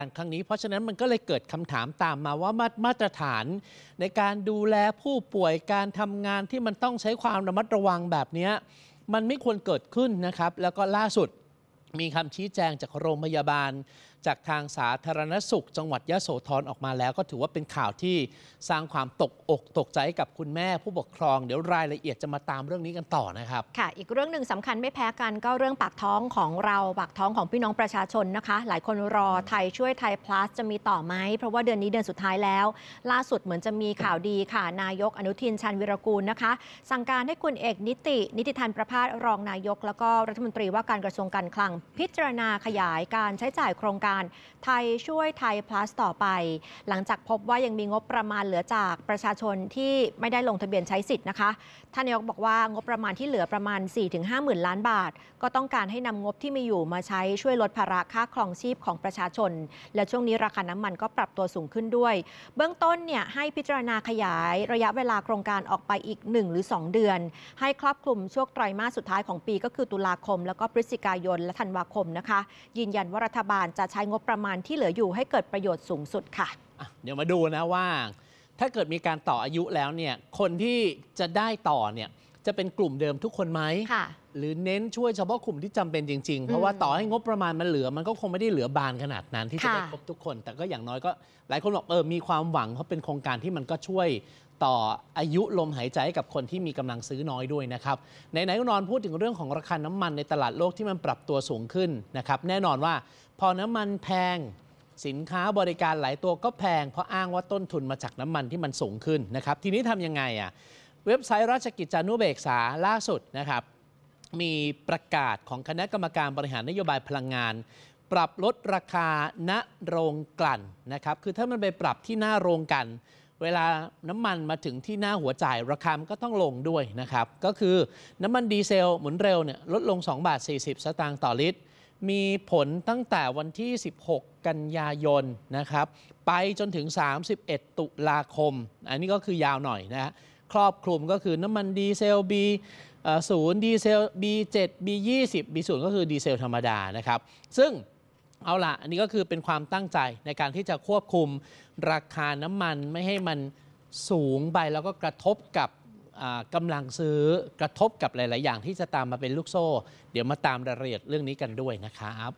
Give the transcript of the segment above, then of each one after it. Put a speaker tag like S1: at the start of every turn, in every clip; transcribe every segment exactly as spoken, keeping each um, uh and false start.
S1: ครั้งนี้เพราะฉะนั้นมันก็เลยเกิดคำถามตามมาว่ามาตรฐานในการดูแลผู้ป่วยการทำงานที่มันต้องใช้ความระมัดระวังแบบนี้มันไม่ควรเกิดขึ้นนะครับแล้วก็ล่าสุดมีคำชี้แจงจากโรงพยาบาลจากทางสาธารณสุขจังหวัดยโสธรออกมาแล้วก็ถือว่าเป็นข่าวที่สร้างความตกอกตกใจกับคุณแม่ผู้ปกครองเดี๋ยวรายละเอียดจะมาตามเรื่องนี้กันต่อนะครับ
S2: ค่ะอีกเรื่องหนึ่งสำคัญไม่แพ้กันก็เรื่องปากท้องของเราปากท้องของพี่น้องประชาชนนะคะหลายคนรอไทยช่วยไทย plus จะมีต่อไหมเพราะว่าเดือนนี้เดือนสุดท้ายแล้วล่าสุดเหมือนจะมีข่าวดีค่ะนายกอนุทินชาญวิรากูลนะคะสั่งการให้คุณเอกนิตินิติธันประภาสรองนายกแล้วก็รัฐมนตรีว่าการกระทรวงการคลังพิจารณาขยายการใช้จ่ายโครงการไทยช่วยไทย plus ต่อไปหลังจากพบว่ายังมีงบประมาณเหลือจากประชาชนที่ไม่ได้ลงทะเบียนใช้สิทธิ์นะคะท่านนายกบอกว่างบประมาณที่เหลือประมาณ สี่ถึงห้า หมื่นล้านบาทก็ต้องการให้นำงบที่มีอยู่มาใช้ช่วยลดภาระค่าครองชีพของประชาชนและช่วงนี้ราคาน้ำมันก็ปรับตัวสูงขึ้นด้วยเบื้องต้นเนี่ยให้พิจารณาขยายระยะเวลาโครงการออกไปอีกหนึ่งหรือสองเดือนให้ครอบคลุมช่วงไตรมาสสุดท้ายของปีก็คือตุลาคมแล้วก็พฤศจิกายนและธันวาคมนะคะยืนยันว่ารัฐบาลจะใช้งบประมาณที่เหลืออยู่ให้เกิดประโยชน์สูงสุดค่ะ
S1: เดี๋ยวมาดูนะว่าถ้าเกิดมีการต่ออายุแล้วเนี่ยคนที่จะได้ต่อเนี่ยจะเป็นกลุ่มเดิมทุกคนไหมหรือเน้นช่วยเฉพาะกลุ่มที่จำเป็นจริงๆเพราะว่าต่อให้งบประมาณมันเหลือมันก็คงไม่ได้เหลือบานขนาดนั้นที่จะได้ครบทุกคนแต่ก็อย่างน้อยก็หลายคนบอกเออมีความหวังเพราะเป็นโครงการที่มันก็ช่วยต่ออายุลมหายใจกับคนที่มีกำลังซื้อน้อยด้วยนะครับไหนๆก็นอนพูดถึงเรื่องของราคาน้ำมันในตลาดโลกที่มันปรับตัวสูงขึ้นนะครับแน่นอนว่าพอน้ำมันแพงสินค้าบริการหลายตัวก็แพงเพราะอ้างว่าต้นทุนมาจากน้ำมันที่มันสูงขึ้นนะครับทีนี้ทำยังไงอ่ะเว็บไซต์ราชกิจจานุเบกษาล่าสุดนะครับมีประกาศของคณะกรรมการบริหารนโยบายพลังงานปรับลดราคาณโรงกลั่นนะครับคือถ้ามันไปปรับที่หน้าโรงกลั่นเวลาน้ำมันมาถึงที่หน้าหัวจ่ายราคามันก็ต้องลงด้วยนะครับก็คือน้ำมันดีเซลหมุนเร็วเนี่ยลดลงสองบาทสี่สิบสตางค์ต่อลิตรมีผลตั้งแต่วันที่สิบหกกันยายนนะครับไปจนถึงสามสิบเอ็ดตุลาคมอันนี้ก็คือยาวหน่อยนะฮะครอบคลุมก็คือน้ำมันดีเซล B ศูนย์ดีเซล บี เจ็ด บี ยี่สิบ บี ศูนย์ก็คือดีเซลธรรมดานะครับซึ่งเอาล่ะอันนี้ก็คือเป็นความตั้งใจในการที่จะควบคุมราคาน้ำมันไม่ให้มันสูงไปแล้วก็กระทบกับกำลังซื้อกระทบกับหลายๆอย่างที่จะตามมาเป็นลูกโซ่เดี๋ยวมาตามรายละเอียดเรื่องนี้กันด้วยนะครับ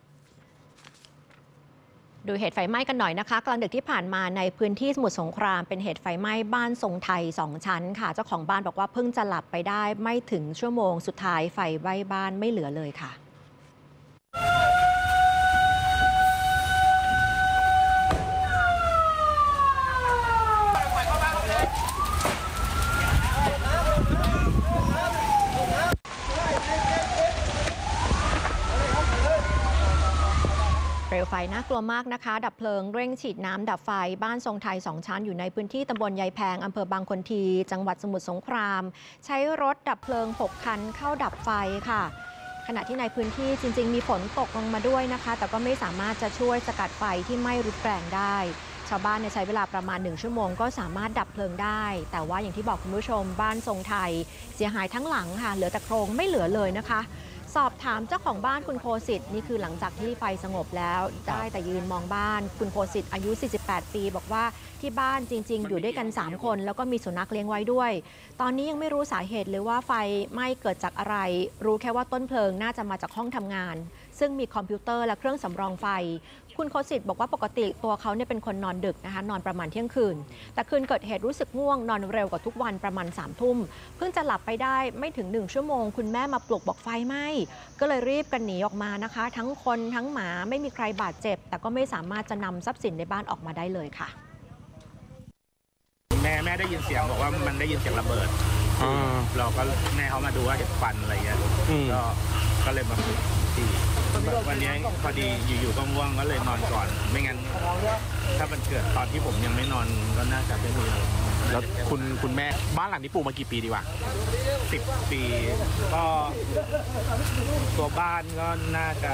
S2: ดูเหตุไฟไหม้กันหน่อยนะคะกลางดึกที่ผ่านมาในพื้นที่สมุทรสงครามเป็นเหตุไฟไหม้บ้านทรงไทยสองชั้นค่ะเจ้าของบ้านบอกว่าเพิ่งจะหลับไปได้ไม่ถึงชั่วโมงสุดท้ายไฟไหม้บ้านไม่เหลือเลยค่ะเปลวไฟน่ากลัวมากนะคะดับเพลิงเร่งฉีดน้ำดับไฟบ้านทรงไทยสองชั้นอยู่ในพื้นที่ตำบลยายแพงอำเภอบางคนทีจังหวัดสมุทรสงครามใช้รถดับเพลิงหกคันเข้าดับไฟค่ะขณะที่ในพื้นที่จริงๆมีฝนตกลงมาด้วยนะคะแต่ก็ไม่สามารถจะช่วยสกัดไฟที่ไหม้รุนแรงได้ชาวบ้านใช้เวลาประมาณหนึ่งชั่วโมงก็สามารถดับเพลิงได้แต่ว่าอย่างที่บอกคุณผู้ชมบ้านทรงไทยเสียหายทั้งหลังค่ะเหลือแต่โครงไม่เหลือเลยนะคะสอบถามเจ้าของบ้านคุณโคสิตนี่คือหลังจากที่ไฟสงบแล้วได้แต่ยืนมองบ้านคุณโคสิตอายุสี่สิบแปดปีบอกว่าที่บ้านจริงๆอยู่ด้วยกันสามคนแล้วก็มีสุนัขเลี้ยงไว้ด้วยตอนนี้ยังไม่รู้สาเหตุเลยว่าไฟไหม้เกิดจากอะไรรู้แค่ว่าต้นเพลิงน่าจะมาจากห้องทำงานซึ่งมีคอมพิวเตอร์และเครื่องสำรองไฟคุณโคสิตบอกว่าปกติตัวเขาเนี่ยเป็นคนนอนดึกนะคะนอนประมาณเที่ยงคืนแต่คืนเกิดเหตุรู้สึกง่วงนอนเร็วกว่าทุกวันประมาณสามทุ่มเพิ่งจะหลับไปได้ไม่ถึงหนึ่งชั่วโมงคุณแม่มาปลุกบอกไฟไหม้ก็เลยรีบกันหนีออกมานะคะทั้งคนทั้งหมาไม่มีใครบาดเจ็บแต่ก็ไม่สามารถจะนำทรัพย์สินในบ้านออกมาได้เลยค่ะ
S3: แม่แม่ได้ยินเสียงบอกว่ามันได้ยินเสียงระเบิดเราก็แม่เขามาดูว่าเห็นควันอะไรเงี้ยก็ก็เลยมาที่วันนี้พอดีอยู่ๆก็ง่วงก็เลยนอนก่อนไม่งั้นถ้ามันเกิดตอนที่ผมยังไม่นอนก็น่าจะไม่มี
S4: แล้วคุณคุณแม่บ้านหลังนี้ปลูกมากี่ปีดีวะ
S3: สิบปีก็ตัวบ้านก็น่าจะ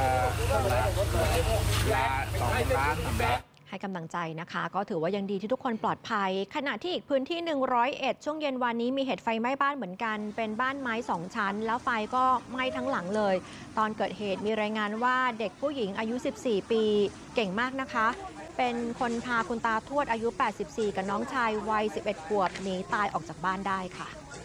S3: ละสองล้านสามล้าน
S2: ให้กำลังใจนะคะก็ถือว่ายังดีที่ทุกคนปลอดภัยขณะที่อีกพื้นที่หนึ่งร้อยเอ็ดช่วงเย็นวันนี้มีเหตุไฟไหม้บ้านเหมือนกันเป็นบ้านไม้สองชั้นแล้วไฟก็ไหม้ทั้งหลังเลยตอนเกิดเหตุมีรายงานว่าเด็กผู้หญิงอายุสิบสี่ปีเก่งมากนะคะเป็นคนพาคุณตาทวดอายุ แปดสิบสี่ กับน้องชายวัย สิบเอ็ด ขวบหนีตายออกจากบ้านได้ค่ะ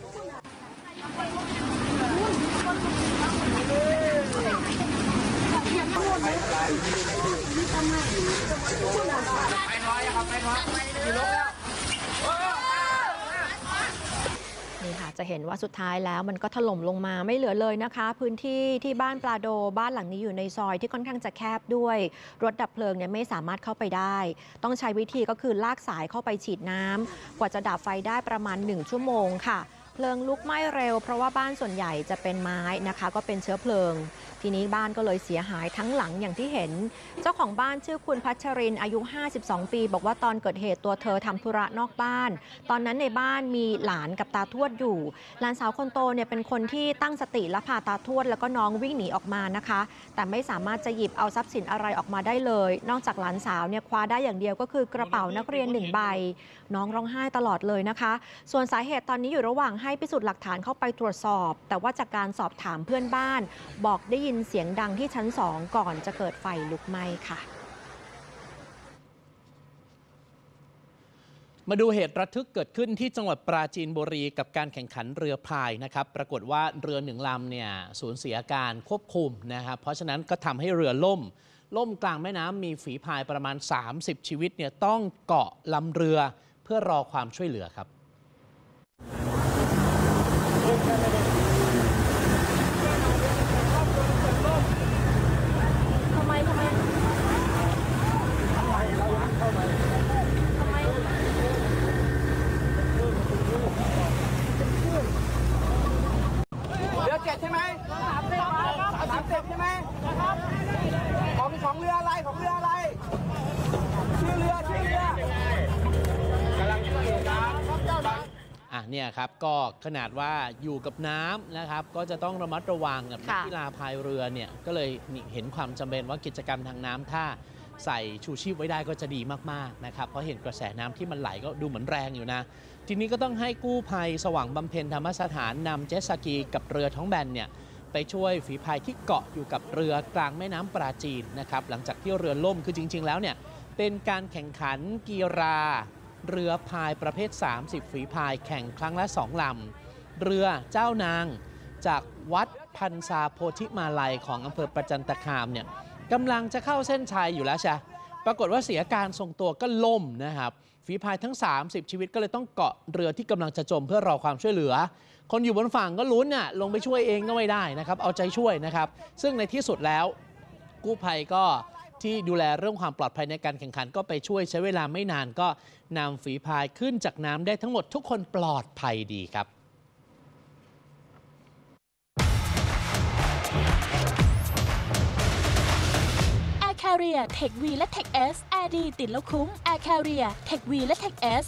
S2: นี่ค่ะจะเห็นว่าสุดท้ายแล้วมันก็ถล่มลงมาไม่เหลือเลยนะคะพื้นที่ที่บ้านปลาโดบ้านหลังนี้อยู่ในซอยที่ค่อนข้างจะแคบด้วยรถดับเพลิงเนี่ยไม่สามารถเข้าไปได้ต้องใช้วิธีก็คือลากสายเข้าไปฉีดน้ำกว่าจะดับไฟได้ประมาณหนึ่งชั่วโมงค่ะเพลิงลุกไหม้เร็วเพราะว่าบ้านส่วนใหญ่จะเป็นไม้นะคะก็เป็นเชื้อเพลิงทีนี้บ้านก็เลยเสียหายทั้งหลังอย่างที่เห็นเจ้าของบ้านชื่อคุณพัชรินอายุห้าสิบสองปีบอกว่าตอนเกิดเหตุตัวเธอทำธุระนอกบ้านตอนนั้นในบ้านมีหลานกับตาทวดอยู่หลานสาวคนโตเนี่ยเป็นคนที่ตั้งสติและพาตาทวดแล้วก็น้องวิ่งหนีออกมานะคะแต่ไม่สามารถจะหยิบเอาทรัพย์สินอะไรออกมาได้เลยนอกจากหลานสาวเนี่ยคว้าได้อย่างเดียวก็คือกระเป๋านักเรียนหนึ่งใบน้องร้องไห้ตลอดเลยนะคะส่วนสาเหตุตอนนี้อยู่ระหว่างให้พิสูจน์หลักฐานเข้าไปตรวจสอบแต่ว่าจากการสอบถามเพื่อนบ้านบอกได้ยินเสียงดังที่ชั้นสองก่อนจะเกิดไฟลุกไหม้ค่ะ
S1: มาดูเหตุระทึกเกิดขึ้นที่จังหวัดปราจีนบุรีกับการแข่งขันเรือพายนะครับปรากฏว่าเรือหนึ่งลำเนี่ยสูญเสียการควบคุมนะครับเพราะฉะนั้นก็ทำให้เรือล่มล่มกลางแม่น้ำมีฝีพายประมาณสามสิบชีวิตเนี่ยต้องเกาะลำเรือเพื่อรอความช่วยเหลือครับ
S2: ทำไมทำไม
S5: เรือเจ็ดใช่ไหมสามสิบสามสิบใช่ไหมของของเรืออะไรของเรืออะไรชื่อเรือชื่อเรือกำลังช่วยอยู่ครับเจ้าหน้า
S1: อ่ะเนี่ยครับก็ขนาดว่าอยู่กับน้ำนะครับก็จะต้องระมัดระวังกับนักกีฬาพายเรือเนี่ยก็เลยเห็นความจำเป็นว่ากิจกรรมทางน้ำถ้าใส่ชูชีพไว้ได้ก็จะดีมากๆนะครับเพราะเห็นกระแสน้ำที่มันไหลก็ดูเหมือนแรงอยู่นะทีนี้ก็ต้องให้กู้ภัยสว่างบำเพ็ญธรรมสถานนำเจ็ตสกีกับเรือท้องแบนเนี่ยไปช่วยฝีพายที่เกาะอยู่กับเรือกลางแม่น้ำปราจีนนะครับหลังจากที่เรือล่มคือจริงๆแล้วเนี่ยเป็นการแข่งขันกีฬาเรือพายประเภทสามสิบฝีพายแข่งครั้งละสองลำเรือเจ้านางจากวัดพันษาโพธิมาลัยของอำเภอประจันตคามเนี่ยกำลังจะเข้าเส้นชัยอยู่แล้วใช่ปรากฏว่าเสียการทรงตัวก็ล่มนะครับฝีพายทั้งสามสิบชีวิตก็เลยต้องเกาะเรือที่กำลังจะจมเพื่อรอความช่วยเหลือคนอยู่บนฝั่งก็ลุ้นน่ะลงไปช่วยเองก็ไม่ได้นะครับเอาใจช่วยนะครับซึ่งในที่สุดแล้วกู้ภัยก็ที่ดูแลเรื่องความปลอดภัยในการแข่งขันก็ไปช่วยใช้เวลาไม่นานก็นำฝีพายขึ้นจากน้ำได้ทั้งหมดทุกคนปลอดภัยดีครับ
S6: Air Carrier Tech V และ Tech S Air ดีติดแล้วคุ้ม Air Carrier Tech V และ Tech S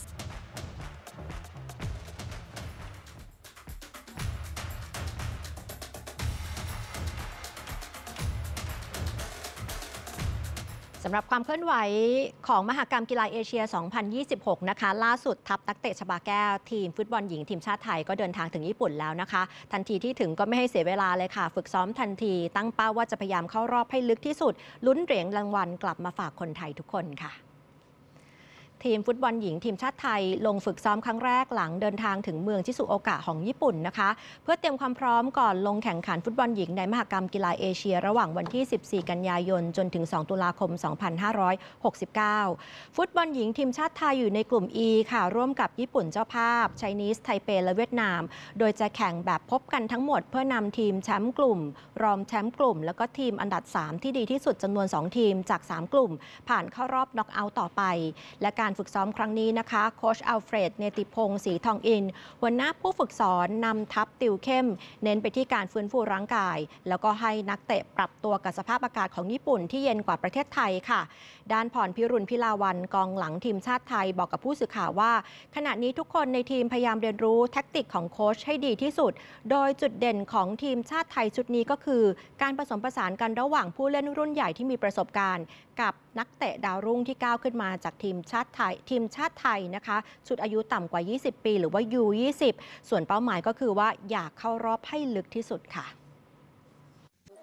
S2: สำหรับความเคลื่อนไหวของมหกรรมกีฬาเอเชีย สองพันยี่สิบหก นะคะล่าสุดทัพนักเตะชบาแก้วทีมฟุตบอลหญิงทีมชาติไทยก็เดินทางถึงญี่ปุ่นแล้วนะคะทันทีที่ถึงก็ไม่ให้เสียเวลาเลยค่ะฝึกซ้อมทันทีตั้งเป้าว่าจะพยายามเข้ารอบให้ลึกที่สุดลุ้นเหรียญรางวัลกลับมาฝากคนไทยทุกคนค่ะทีมฟุตบอลหญิงทีมชาติไทยลงฝึกซ้อมครั้งแรกหลังเดินทางถึงเมืองชิซุโอกะของญี่ปุ่นนะคะเพื่อเตรียมความพร้อมก่อนลงแข่งขันฟุตบอลหญิงในมหกรรมกีฬาเอเชียระหว่างวันที่สิบสี่กันยายนจนถึงสองตุลาคมสองพันห้าร้อยหกสิบเก้าฟุตบอลหญิงทีมชาติไทยอยู่ในกลุ่ม E ค่ะร่วมกับญี่ปุ่นเจ้าภาพไชนีสไทเปและเวียดนามโดยจะแข่งแบบพบกันทั้งหมดเพื่อนำทีมแชมป์กลุ่มรองแชมป์กลุ่มแล้วก็ทีมอันดับสามที่ดีที่สุดจำนวนสองทีมจากสามกลุ่มผ่านเข้ารอบน็อกเอาท์ต่อไปและการฝึกซ้อมครั้งนี้นะคะโค้ชอัลเฟรดเนติพงศ์ศรีทองอินหัวหน้าผู้ฝึกสอนนำทัพติวเข้มเน้นไปที่การฟื้นฟูร่างกายแล้วก็ให้นักเตะปรับตัวกับสภาพอากาศของญี่ปุ่นที่เย็นกว่าประเทศไทยค่ะด้านพรพิรุณพิลาวันกองหลังทีมชาติไทยบอกกับผู้สื่อข่าวว่าขณะนี้ทุกคนในทีมพยายามเรียนรู้แทคติกของโค้ชให้ดีที่สุดโดยจุดเด่นของทีมชาติไทยชุดนี้ก็คือการผสมผสานกันระหว่างผู้เล่นรุ่นใหญ่ที่มีประสบการณ์กับนักเตะดาวรุ่งที่ก้าวขึ้นมาจากทีมชาติไทยทีมชาติไทยนะคะชุดอายุต่ำกว่ายี่สิบปีหรือว่า ยู ยี่สิบ ส่วนเป้าหมายก็คือว่าอยากเข้ารอบให้ลึกที่สุดค่ะ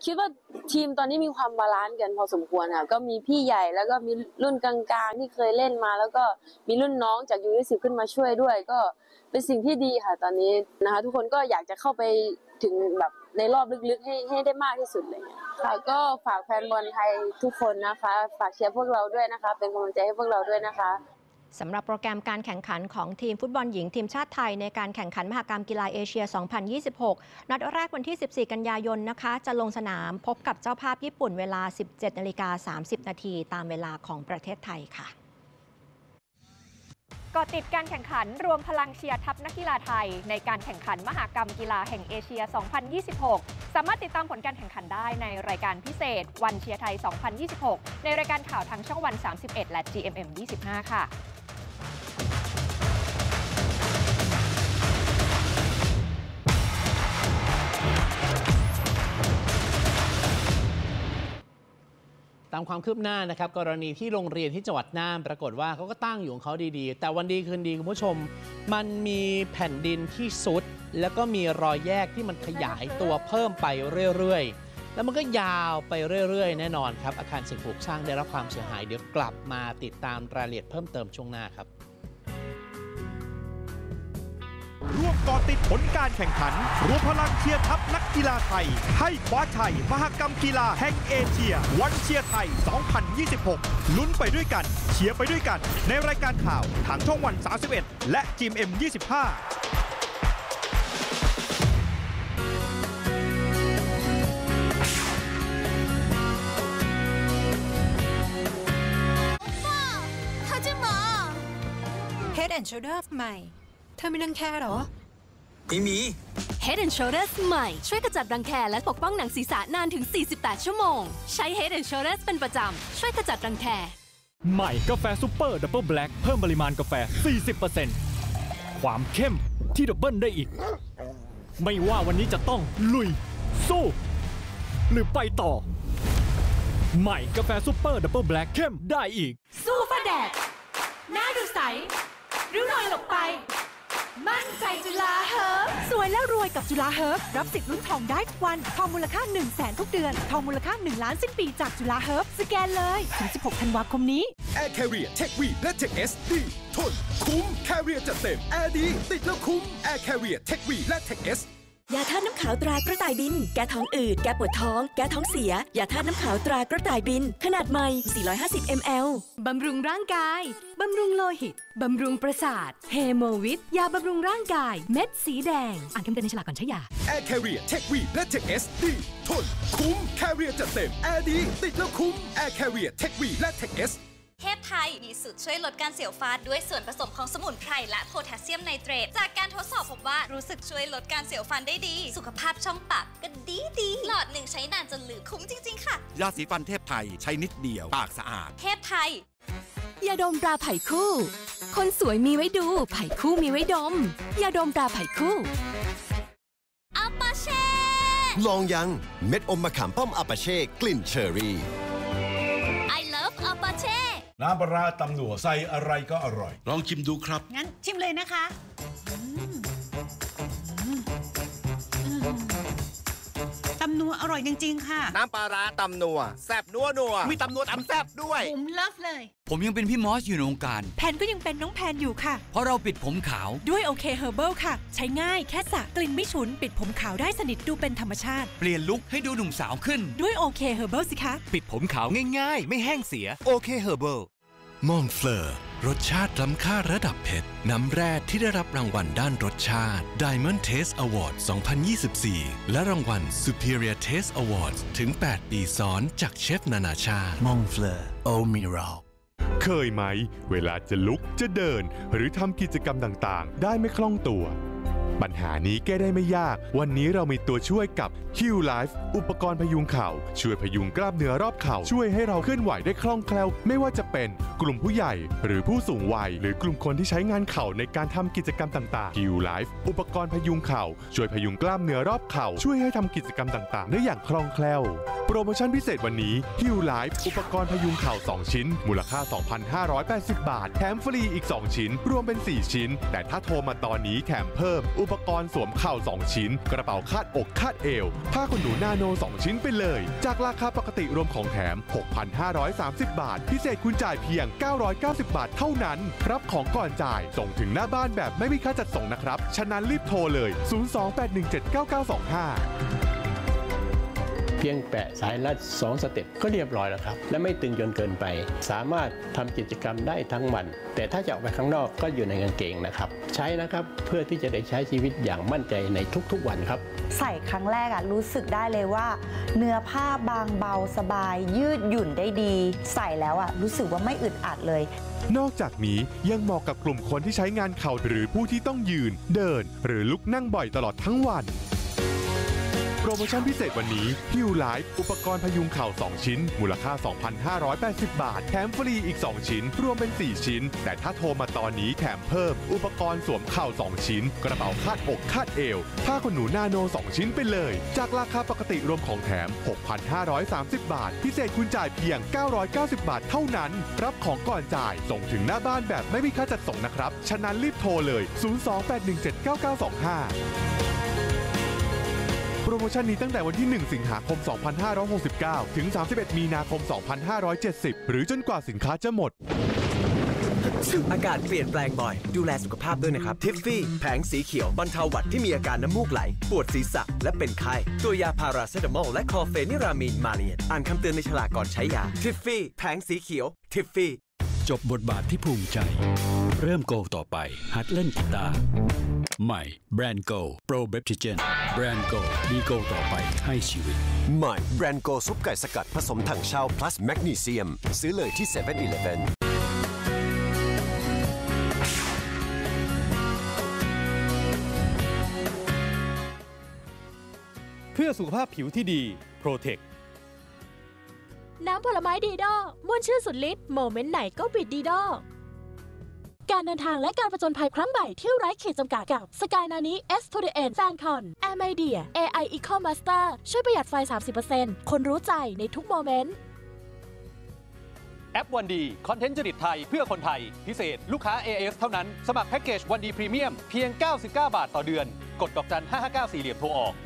S7: คิดว่าทีมตอนนี้มีความบาลานซ์กันพอสมควรค่ะก็มีพี่ใหญ่แล้วก็มีรุ่นกลางๆที่เคยเล่นมาแล้วก็มีรุ่นน้องจากยูยี่สิบขึ้นมาช่วยด้วยก็เป็นสิ่งที่ดีค่ะตอนนี้นะคะทุกคนก็อยากจะเข้าไปถึงแบบในรอบลึกๆให้ให้ได้มากที่สุดเลยค่ะก็ฝากแฟนบอลไทยทุกคนนะคะฝากเชียร์พวกเราด้วยนะคะเป็นกำลังใจให้พวกเราด้วยนะคะ
S2: สำหรับโปรแกรมการแข่งขันของทีมฟุตบอลหญิงทีมชาติไทยในการแข่งขันมหกรรมกีฬาเอเชีย สองพันยี่สิบหก นัดแรกวันที่ สิบสี่ กันยายนนะคะจะลงสนามพบกับเจ้าภาพญี่ปุ่นเวลา สิบเจ็ดนาฬิกาสามสิบนาทีตามเวลาของประเทศไทยค่ะ
S8: กดติดการแข่งขันรวมพลังเชียร์ทัพนักกีฬาไทยในการแข่งขันมหกรรมกีฬาแห่งเอเชีย สองพันยี่สิบหก สามารถติดตามผลการแข่งขันได้ในรายการพิเศษวันเชียร์ไทย สองพันยี่สิบหก ในรายการข่าวทางช่องวัน สามสิบเอ็ด และ จี เอ็ม เอ็ม ยี่สิบห้า ค่ะ
S1: ตามความคืบหน้านะครับกรณีที่โรงเรียนที่จังหวัดน่านปรากฏว่าเขาก็ตั้งอยู่ของเขาดีๆแต่วันดีคืนดีคุณผู้ชมมันมีแผ่นดินที่ซุดแล้วก็มีรอยแยกที่มันขยายตัวเพิ่มไปเรื่อยๆแล้วมันก็ยาวไปเรื่อยๆแน่นอนครับอาคารสิ่งปลูกสร้างได้รับความเสียหายเดี๋ยวกลับมาติดตามรายละเอียดเพิ่มเติมช่วงหน้าครับ
S9: ร่วมก่อติดผลการแข่งขันรวมพลังเชียร์ทัพนักกีฬาไทยให้คว้าชัยมหกรรมกีฬาแห่งเอเชียวันเชียร์ไทย สองพันยี่สิบหก ลุ้นไปด้วยกันเชียร์ไปด้วยกันในรายการข่าวทางช่องวัน สามสิบเอ็ด และ จี เอ็ม ยี่สิบห้า
S10: Head and Shoulders ใหม่เธอไม่รังแคหรอ
S11: ไม่มี
S12: Head and Shoulders ใหม่ช่วยกระจัดรังแคและปกป้องหนังศีรษะนานถึงสี่สิบแปดชั่วโมงใช้ Head and Shoulders เป็นประจำช่วยกระจัดรังแค
S9: ใหม่กาแฟซุปเปอร์ดับเบิลแบล็คเพิ่มปริมาณกาแฟ สี่สิบเปอร์เซ็นต์ ความเข้มที่ดับเบิลได้อีกไม่ว่าวันนี้จะต้องลุยสู้หรือไปต่อใหม่กาแฟซุปเปอร์ดับเบิลแบล็คเข้มได้อีก
S12: สู้ฟ้าแดดหน้าดูใสริ้วรอยหลบไปมั่นใจจุฬาเฮิร์บ
S10: สวยแล้วรวยกับจุฬาเฮิร์บรับสิทธิ์ลุ้นทองได้ทุกวันทองมูลค่า หนึ่งแสน ทุกเดือนทองมูลค่า หนึ่ง ล้านสิ้นปีจากจุฬาเฮิร์บสแกนเลยถึงสิบหกธันวาคมนี้
S13: Air Carrier Tech V และ Tech เอส ดี ทนคุ้ม Carrier จัดเต็ม Air ดีติดแล้วคุ้ม Air Carrier Tech V และ Tech เอส
S14: ยาธาตุน้ำขาวตรากระต่ายบินแก้ท้องอืดแก้ปวดท้องแก้ท้องเสียยาธาตุน้ำขาวตรากระต่ายบินขนาดใหม่สี่ร้อยห้าสิบมิลลิลิตร
S12: บำรุงร่างกายบำรุงโลหิตบำรุงประสาทเฮโมวิทยาบำรุงร่างกายเม็ดสีแดงอ่านคำเตือนในฉลากก่อนใช้ยา
S13: Air Carrier Tech V และ Tech เอส ดี ทนคุ้ม Carrier จัดเต็ม Air ดีติดแล้วคุ้ม Air Carrier Tech V และ Tech เอส
S15: เทพไทยมีสูตรช่วยลดการเสียวฟันด้วยส่วนผสมของสมุนไพรและโพแทสเซียมไนเตรตจากการทดสอบพบว่ารู้สึกช่วยลดการเสียวฟันได้ดีสุขภาพช่องปากก็ดีดีหลอดหนึ่งใช้นานจนลืมคุ้มจริงๆค่ะ
S16: ยาสีฟันเทพไทยใช้นิดเดียวปากสะอาด
S15: เทพไทย
S12: ยาดมตราไผ่คู่คนสวยมีไว้ดูไผ่คู่มีไว้ดมยาดมตราไผ่คู่
S15: อัปปาเช่
S16: ลองยังเม็ดอมมะขามป้อมอัปปาเช่กลิ่นเชอร์รี่
S15: I love อัปปาเช่
S17: น้ำปลาตำหนัวใส่อะไรก็อร่อย
S18: ลองชิมดูครับ
S19: งั้นชิมเลยนะคะตำนัวอร่อยจริงๆค่ะ
S20: น้ำปลาตำนัวแซ่บนัวนัวมีตำนัวตำแซ่บด้วย
S19: ผมเลิฟเลย
S18: ผมยังเป็นพี่มอสอยู่ในวงการ
S10: แพนก็ยังเป็นน้องแพนอยู่ค่ะ
S18: เพราะเราปิดผมขาว
S10: ด้วยโอเคเฮอร์เบิลค่ะใช้ง่ายแค่สระกลิ่นไม่ฉุนปิดผมขาวได้สนิทดูเป็นธรรมชาติ
S18: เปลี่ยนลุคให้ดูหนุ่มสาวขึ้น
S10: ด้วยโอเคเฮอร์เบิลสิคะ
S18: ปิดผมขาวง่ายๆไม่แห้งเสียโอเคเฮอร์เบิล
S21: มองเฟลอร์รสชาติล้ำค่าระดับเพชรน้ำแร่ที่ได้รับรางวัลด้านรสชาติ Diamond Taste Award สองพันยี่สิบสี่ และรางวัล Superior Taste Awards ถึง แปด ปีซ้อนจากเชฟนานาชาติมองเฟลอร์โอมิรัล
S9: เคยไหมเวลาจะลุกจะเดินหรือทำกิจกรรมต่างๆได้ไม่คล่องตัวปัญหานี้แก้ได้ไม่ยากวันนี้เรามีตัวช่วยกับ Heal Life อุปกรณ์พยุงเข่าช่วยพยุงกล้ามเนื้อรอบเข่าช่วยให้เราเคลื่อนไหวได้คล่องแคล่วไม่ว่าจะเป็นกลุ่มผู้ใหญ่หรือผู้สูงวัยหรือกลุ่มคนที่ใช้งานเข่าในการทำกิจกรรมต่างๆ Heal Life อุปกรณ์พยุงเข่าช่วยพยุงกล้ามเนื้อรอบเข่าช่วยให้ทำกิจกรรมต่างๆได้อย่างคล่องแคล่วโปรโมชั่นพิเศษวันนี้ Heal Life อุปกรณ์พยุงเข่าสองชิ้นมูลค่า สองพันห้าร้อยแปดสิบ บาทแถมฟรีอีกสองชิ้นรวมเป็นสี่ชิ้นแต่ถ้าโทรมาตอนนี้แถมเพิ่มอุปกรณ์สวมเข่าสองชิ้นกระเป๋าคาดอกคาดเอวผ้าขนหนูนาโนสองชิ้นไปเลยจากราคาปกติรวมของแถม หกพันห้าร้อยสามสิบ บาทพิเศษคุณจ่ายเพียงเก้าร้อยเก้าสิบ บาทเท่านั้นรับของก่อนจ่ายส่งถึงหน้าบ้านแบบไม่มีค่าจัดส่งนะครับฉะนั้นรีบโทรเลยศูนย์ สอง แปด หนึ่ง เจ็ด เก้า เก้า สอง ห้า
S11: เพียงแปะสายรัดสองสเต็ปก็เรียบร้อยแล้วครับและไม่ตึงจนเกินไปสามารถทำกิจกรรมได้ทั้งวันแต่ถ้าจะออกไปข้างนอกก็อยู่ในกางเกงนะครับใช้นะครับเพื่อที่จะได้ใช้ชีวิตอย่างมั่นใจในทุกๆวันครับ
S22: ใส่ครั้งแรกอะรู้สึกได้เลยว่าเนื้อผ้าบางเบาสบายยืดหยุ่นได้ดีใส่แล้วอะรู้สึกว่าไม่อึดอัดเลย
S9: นอกจากนี้ยังเหมาะกับกลุ่มคนที่ใช้งานเข่าหรือผู้ที่ต้องยืนเดินหรือลุกนั่งบ่อยตลอดทั้งวันโปรโมชั่นพิเศษวันนี้ฮิวไลฟ์อุปกรณ์พยุงเข่าสองชิ้นมูลค่า สองพันห้าร้อยแปดสิบ บาทแถมฟรีอีกสองชิ้นรวมเป็นสี่ชิ้นแต่ถ้าโทรมาตอนนี้แถมเพิ่มอุปกรณ์สวมเข่าสองชิ้นกระเป๋าคาดอกคาดเอวผ้าขนหนูนาโนสองชิ้นไปเลยจากราคาปกติรวมของแถม หกพันห้าร้อยสามสิบ บาทพิเศษคุณจ่ายเพียงเก้าร้อยเก้าสิบ บาทเท่านั้นรับของก่อนจ่ายส่งถึงหน้าบ้านแบบไม่มีค่าจัดส่งนะครับฉะนั้นรีบโทรเลยศูนย์ สอง แปด หนึ่ง เจ็ด เก้า เก้า สอง ห้าโปรโมชั่นนี้ตั้งแต่วันที่ หนึ่ง สิงหาคม สองพันห้าร้อยหกสิบเก้า ถึง สามสิบเอ็ด มีนาคม สองพันห้าร้อยเจ็ดสิบ หรือจนกว่าสินค้าจะหมด
S23: อากาศเปลี่ยนแปลงบ่อยดูแลสุขภาพด้วยนะครับทิฟฟี่แผงสีเขียวบรรเทาหวัดที่มีอาการน้ำมูกไหลปวดศีรษะและเป็นไข้ตัวยาพาราเซตามอลและคลอเฟนิรามีนมาเนียนอ่านคำเตือนในฉลากก่อนใช้ยาทิฟฟี่แผงสีเขียวทิฟฟี่
S24: จบบทบาทที่ภูมิใจเริ่มโกลต่อไปหัดเล่นกีตาร์ใหม่แบรนด์โกลโปรเบปทิเจนแบรนด์โกลดีโกลต่อไปให้ชีวิต
S16: ใหม่แบรนด์โกลซุปไก่สกัดผสมถังเช่า plus แมกนีเซียมซื้อเลยที่ เซเว่น อีเลฟเว่น
S25: เพื่อสุขภาพผิวที่ดีโปรเทค
S6: น้ำผลไม้ดีดอม่วนชื่นสุดฤทธิ์โมเมนต์ไหนก็บิดดีดอการเดินทางและการผจญภัยครั้งใหม่ที่ไร้ขีดจำกัดกับ Sky Nani S to the N Fancon Air Media เอ ไอ Eco Master ช่วยประหยัดไฟ สามสิบเปอร์เซ็นต์ คนรู้ใจในทุกโมเมนต์
S25: แอปวันดีคอนเทนต์จริตไทยเพื่อคนไทยพิเศษลูกค้า เอ เอส เท่านั้นสมัครแพ็กเกจวันดีพรีเมียมเพียงเก้าสิบเก้าบาทต่อเดือนกดดอกจันห้าห้าเก้าสี่เหลี่ยมโทรออก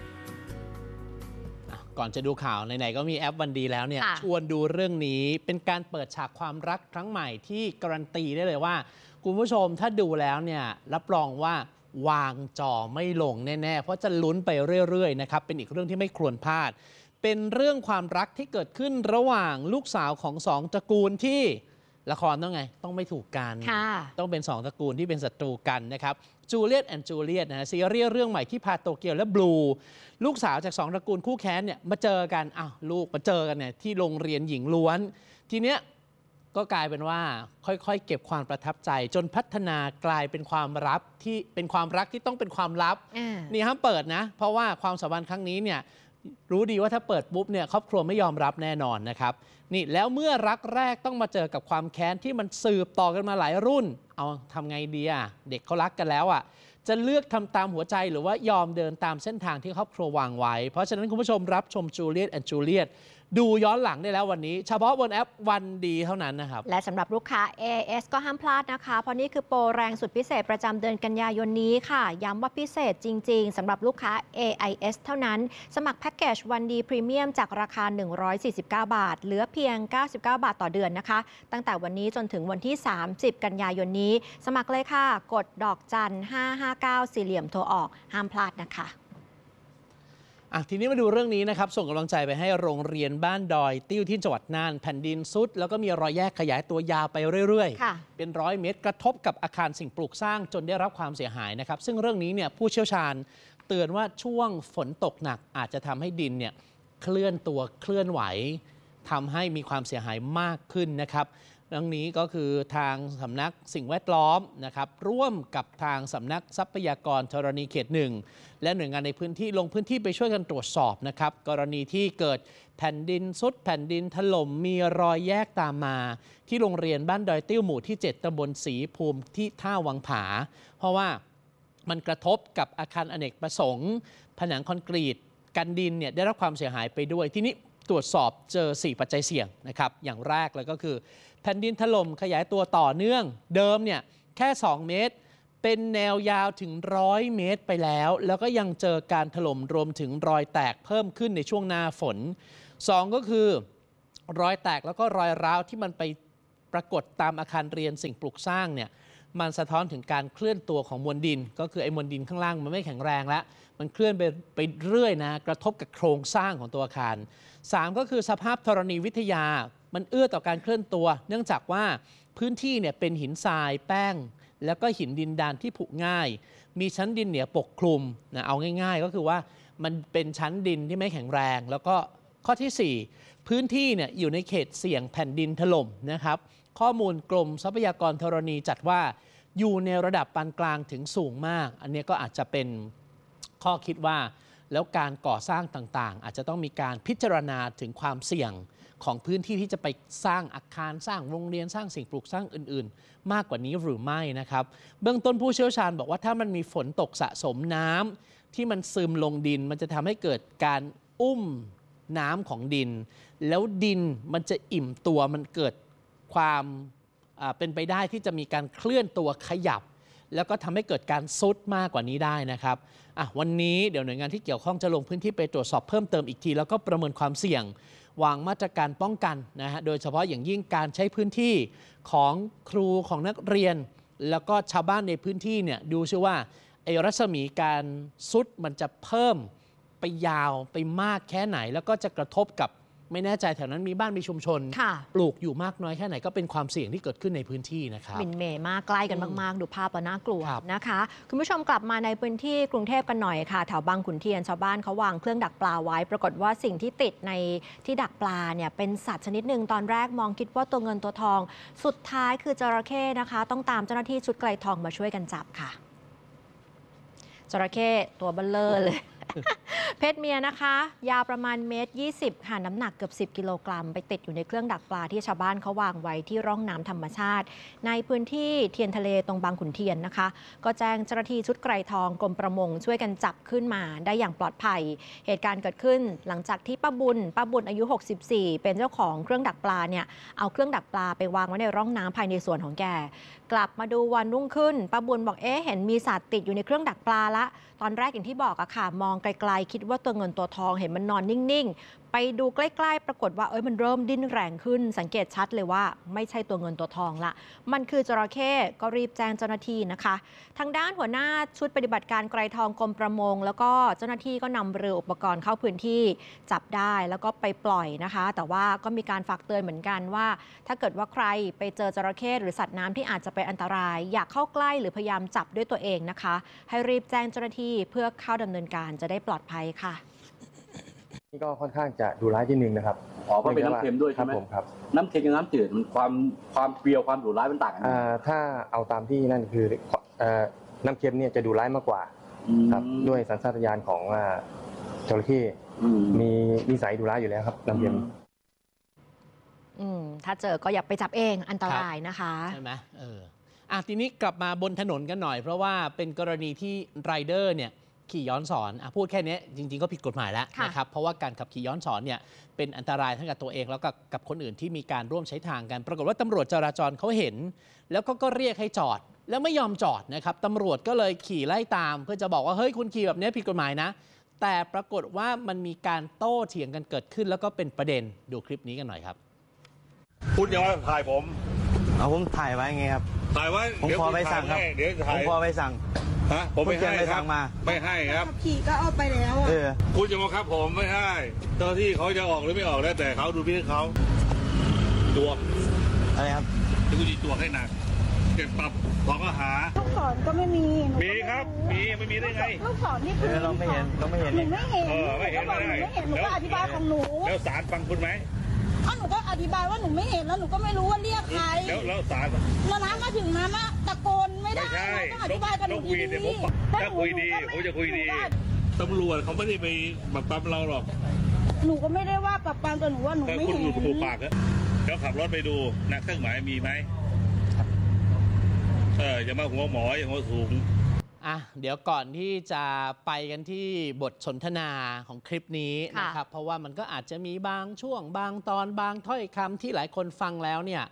S1: ก่อนจะดูข่าวไหนๆก็มีแอปวันดีแล้วเนี่ยชวนดูเรื่องนี้เป็นการเปิดฉากความรักครั้งใหม่ที่การันตีได้เลยว่าคุณผู้ชมถ้าดูแล้วเนี่ยรับรองว่าวางจอไม่ลงแน่ๆเพราะจะลุ้นไปเรื่อยๆนะครับเป็นอีกเรื่องที่ไม่ควรพลาดเป็นเรื่องความรักที่เกิดขึ้นระหว่างลูกสาวของสองตระกูลที่ละครต้องไงต้องไม่ถูกกันต้องเป็นสองตระกูลที่เป็นศัตรูกันนะครับจูเลียตแอนด์จูเลียตนะฮะซีรีส์เรื่องใหม่ที่พาโตเกียวและบลูลูกสาวจากสองตระกูลคู่แค้นเนี่ยมาเจอกันอ้าวลูกมาเจอกันเนี่ยที่โรงเรียนหญิงล้วนทีเนี้ยก็กลายเป็นว่าค่อยๆเก็บความประทับใจจนพัฒนากลายเป็นความลับที่เป็นความรักที่ต้องเป็นความลับนี่ห้ามเปิดนะเพราะว่าความสัมพันธ์ครั้งนี้เนี่ยรู้ดีว่าถ้าเปิดปุ๊บเนี่ยครอบครัวไม่ยอมรับแน่นอนนะครับนี่แล้วเมื่อรักแรกต้องมาเจอกับความแค้นที่มันสืบต่อกันมาหลายรุ่นเอาทำไงดีอ่ะเด็กเขารักกันแล้วอ่ะจะเลือกทำตามหัวใจหรือว่ายอมเดินตามเส้นทางที่ครอบครัววางไว้เพราะฉะนั้นคุณผู้ชมรับชมจูเลียตแอนด์จูเลียตดูย้อนหลังได้แล้ววันนี้เฉพาะบนแอปวันดีเท่านั้นนะครับ
S2: และสำหรับลูกค้า เอ เอส ก็ห้ามพลาดนะคะเพราะนี่คือโปรแรงสุดพิเศษประจำเดือนกันยายนนี้ค่ะย้ำว่าพิเศษจริงๆสำหรับลูกค้า เอ ไอ เอส เท่านั้นสมัครแพ็กเกจวันดีพรีเมียมจากราคาหนึ่งร้อยสี่สิบเก้าบาทเหลือเพียงเก้าสิบเก้าบาทต่อเดือนนะคะตั้งแต่วันนี้จนถึงวันที่สามสิบกันยายนนี้สมัครเลยค่ะกดดอกจันห้าห้าเก้าสี่เหลี่ยมโทรออกห้ามพลาดนะคะ
S1: อ่ะทีนี้มาดูเรื่องนี้นะครับส่งกำลังใจไปให้โรงเรียนบ้านดอยติ้วที่จังหวัดน่านแผ่นดินซุดแล้วก็มีรอยแยกขยายตัวยาวไปเรื่อยๆเป็นร้อยเมตรกระทบกับอาคารสิ่งปลูกสร้างจนได้รับความเสียหายนะครับซึ่งเรื่องนี้เนี่ยผู้เชี่ยวชาญเตือนว่าช่วงฝนตกหนักอาจจะทำให้ดินเนี่ยเคลื่อนตัวเคลื่อนไหวทำให้มีความเสียหายมากขึ้นนะครับเรื่องนี้ก็คือทางสำนักสิ่งแวดล้อมนะครับร่วมกับทางสำนักทรัพยากรธรณีเขตหนึ่งและหน่วยงานในพื้นที่ลงพื้นที่ไปช่วยกันตรวจสอบนะครับกรณีที่เกิดแผ่นดินซุดแผ่นดินถล่มมีรอยแยกตามมาที่โรงเรียนบ้านดอยติ้วหมู่ที่เจ็ดตำบลศรีภูมิที่ท่าวังผาเพราะว่ามันกระทบกับอาคารอเนกประสงค์ผนังคอนกรีตกันดินเนี่ยได้รับความเสียหายไปด้วยที่นี้ตรวจสอบเจอสี่ปัจจัยเสี่ยงนะครับอย่างแรกเลยก็คือแผ่นดินถล่มขยายตัวต่อเนื่องเดิมเนี่ยแค่สองเมตรเป็นแนวยาวถึงร้อยเมตรไปแล้วแล้วก็ยังเจอการถล่มรวมถึงรอยแตกเพิ่มขึ้นในช่วงหน้าฝนสองก็คือรอยแตกแล้วก็รอยร้าวที่มันไปปรากฏตามอาคารเรียนสิ่งปลูกสร้างเนี่ยมันสะท้อนถึงการเคลื่อนตัวของมวลดินก็คือไอ้มวลดินข้างล่างมันไม่แข็งแรงแล้วมันเคลื่อนไปไปเรื่อยนะกระทบกับโครงสร้างของตัวอาคารสามก็คือสภาพธรณีวิทยามันเอื้อต่อการเคลื่อนตัวเนื่องจากว่าพื้นที่เนี่ยเป็นหินทรายแป้งแล้วก็หินดินดานที่ผุง่ายมีชั้นดินเหนียวปกคลุมนะเอาง่ายๆก็คือว่ามันเป็นชั้นดินที่ไม่แข็งแรงแล้วก็ข้อที่สี่พื้นที่เนี่ยอยู่ในเขตเสี่ยงแผ่นดินถล่มนะครับข้อมูลกรมทรัพยากรธรณีจัดว่าอยู่ในระดับปานกลางถึงสูงมากอันนี้ก็อาจจะเป็นข้อคิดว่าแล้วการก่อสร้างต่างๆอาจจะต้องมีการพิจารณาถึงความเสี่ยงของพื้นที่ที่จะไปสร้างอาคารสร้างโรงเรียนสร้างสิ่งปลูกสร้างอื่นๆมากกว่านี้หรือไม่นะครับเบื้องต้นผู้เชี่ยวชาญบอกว่าถ้ามันมีฝนตกสะสมน้ำที่มันซึมลงดินมันจะทำให้เกิดการอุ้มน้ำของดินแล้วดินมันจะอิ่มตัวมันเกิดความเป็นไปได้ที่จะมีการเคลื่อนตัวขยับแล้วก็ทำให้เกิดการซุดมากกว่านี้ได้นะครับอ่ะวันนี้เดี๋ยวหน่วยงานที่เกี่ยวข้องจะลงพื้นที่ไปตรวจสอบเพิ่มเติมอีกทีแล้วก็ประเมินความเสี่ยงวางมาตรการป้องกันนะฮะโดยเฉพาะอย่างยิ่งการใช้พื้นที่ของครูของนักเรียนแล้วก็ชาวบ้านในพื้นที่เนี่ยดูซิว่าไอ้รัศมีการซุดมันจะเพิ่มไปยาวไปมากแค่ไหนแล้วก็จะกระทบกับไม่แน่ใจแถวนั้นมีบ้านมีชุมชนปลูกอยู่มากน้อยแค่ไหนก็เป็นความเสี่ยงที่เกิดขึ้นในพื้นที่นะครับ
S2: มินเมย์มากใกล้กันมากๆดูภาพแล้วน่ากลัวนะคะคุณผู้ชมกลับมาในพื้นที่กรุงเทพกันหน่อยค่ะแถวบางขุนเทียนชาวบ้านเขาวางเครื่องดักปลาไว้ปรากฏว่าสิ่งที่ติดในที่ดักปลาเนี่ยเป็นสัตว์ชนิดหนึ่งตอนแรกมองคิดว่าตัวเงินตัวทองสุดท้ายคือจระเข้นะคะต้องตามเจ้าหน้าที่ชุดไกลทองมาช่วยกันจับค่ะจระเข้ตัวเบลเลอร์เลย เพศเมียนะคะยาวประมาณเมตรยี่สิบค่ะน้ำหนักเกือบสิบกิโลกรัมไปติดอยู่ในเครื่องดักปลาที่ชาวบ้านเขาวางไว้ที่ร่องน้ำธรรมชาติในพื้นที่เทียนทะเลตรงบางขุนเทียนนะคะก็แจ้งเจ้าหน้าที่ชุดไกรทองกรมประมงช่วยกันจับขึ้นมาได้อย่างปลอดภัยเหตุการณ์เกิดขึ้นหลังจากที่ป้าบุญป้าบุญอายุหกสิบสี่เป็นเจ้าของเครื่องดักปลาเนี่ยเอาเครื่องดักปลาไปวางไว้ในร่องน้ำภายในสวนของแกกลับมาดูวันรุ่งขึ้นป้าบุญบอกเอ๊ะเห็นมีสัตว์ติดอยู่ในเครื่องดักปลาละตอนแรกอย่างที่บอกอะค่ะมองไกลๆคิดว่าตัวเงินตัวทองเห็นมันนอนนิ่งๆไปดูใกล้ๆปรากฏว่าเอ้ยมันเริ่มดิ้นแรงขึ้นสังเกตชัดเลยว่าไม่ใช่ตัวเงินตัวทองละมันคือจระเข้ก็รีบแจ้งเจ้าหน้าที่นะคะทางด้านหัวหน้าชุดปฏิบัติการไกรทองกรมประมงแล้วก็เจ้าหน้าที่ก็นำเรืออุปกรณ์เข้าพื้นที่จับได้แล้วก็ไปปล่อยนะคะแต่ว่าก็มีการฝากเตือนเหมือนกันว่าถ้าเกิดว่าใครไปเจอจระเข้หรือสัตว์น้ำที่อาจจะเป็นอันตรายอยากเข้าใกล้หรือพยายามจับด้วยตัวเองนะคะให้รีบแจ้งเจ้าหน้าที่เพื่อเข้าดำเนินการจะได้ปลอดภัยค่ะ
S3: นี่ก็ค่อนข้างจะดูร้ายที่หนึ่งนะครับ
S4: อ๋อเพราะเป็นน้ำเค็มด้วยใช่ไหม
S3: ครับผมครับ
S4: น้ำเค็มกับน้ำจืดมันความความเปรี้ยวความดุร้ายมันต่างกัน
S3: ถ้าเอาตามที่นั่นคือน้ำเค็มเนี่ยจะดูร้ายมากกว่าครับด้วยสัญชาตญาณของจระเข้มีนิสัยดุร้ายอยู่แล้วครับน้ำเค็ม
S2: ถ้าเจอก็อย่าไปจับเองอันตรายนะคะ
S1: ใช่ไหมเอออ่ะทีนี้กลับมาบนถนนกันหน่อยเพราะว่าเป็นกรณีที่ไรเดอร์เนี่ยขี่ย้อนสอนอ่ะพูดแค่นี้จริงๆก็ผิดกฎหมายแล้วนะครับเพราะว่าการขับขี่ย้อนสอนเนี่ยเป็นอันตรายทั้งกับตัวเองแล้วก็กับคนอื่นที่มีการร่วมใช้ทางกันปรากฏว่าตำรวจจราจรเขาเห็นแล้วก็ก็เรียกให้จอดแล้วไม่ยอมจอดนะครับตำรวจก็เลยขี่ไล่ตามเพื่อจะบอกว่าเฮ้ยคุณขี่แบบนี้ผิดกฎหมายนะแต่ปรากฏว่ามันมีการโต้เถียงกันเกิดขึ้นแล้วก็เป็นประเด็นดูคลิปนี้กันหน่อยครับ
S17: คุณอย่ามาถ่ายผม
S5: เอาผมถ่ายไว้ไงครับ
S17: ถ่ายไว้
S5: ผมพอไปสั่งครับผมพอไปสั่ง
S17: ฮะผมไม่ให้ครับไม่ให้ครับ
S19: ขี่ก็เอาไปแล้วอ่ะ
S17: คุณจะมาครับผมไม่ให้เจ้าที่เขาจะออกหรือไม่ออกแล้วแต่เขาดูพี่เขาตัว
S5: อะไรครับ
S17: จะกูจีตัวให้หนักเก็บปรับสองข้อหา
S19: ลูกศรก็ไม่มี
S17: มีครับมีไม่มีได้ไง
S19: ลูกศรนี่คือ
S5: เราไม่เห็นเราไม่เห็น
S19: หนูไม่เห็น
S17: เออไม่เห็นไม่
S19: เห็นหนูก็อธิบายของหนู
S17: แล้วศาลฟังคุณไหม
S19: อ๋อหนูก็อธิบายว่าหนูไม่เห็นแล้วหนูก็ไม่รู้ว่าเรียกใคร
S17: แล้วแล้วศาล
S19: แล้วน้ำมาถึงน้ำอะตะโกนไม่ได้ต้องอธิบายกันหนูดี
S17: ๆถ้าคุยดีผมจะคุยดีตำรวจเขาไม่ได้ไปบังคับเราหรอก
S19: หนูก็ไม่ได้ว่าปรับปรามแต่หนูว่าหนูไม่เห็น
S17: คุณถูกปากแล้วขับรถไปดูนะเครื่องหมายมีไหมเอออย่ามาหัวหมออย่าหัวสูง
S1: อ่ะเดี๋ยวก่อนที่จะไปกันที่บทสนทนาของคลิปนี้นะครับเพราะว่ามันก็อาจจะมีบางช่วงบางตอนบางถ้อยคำที่หลายคนฟังแล้วเนี่ย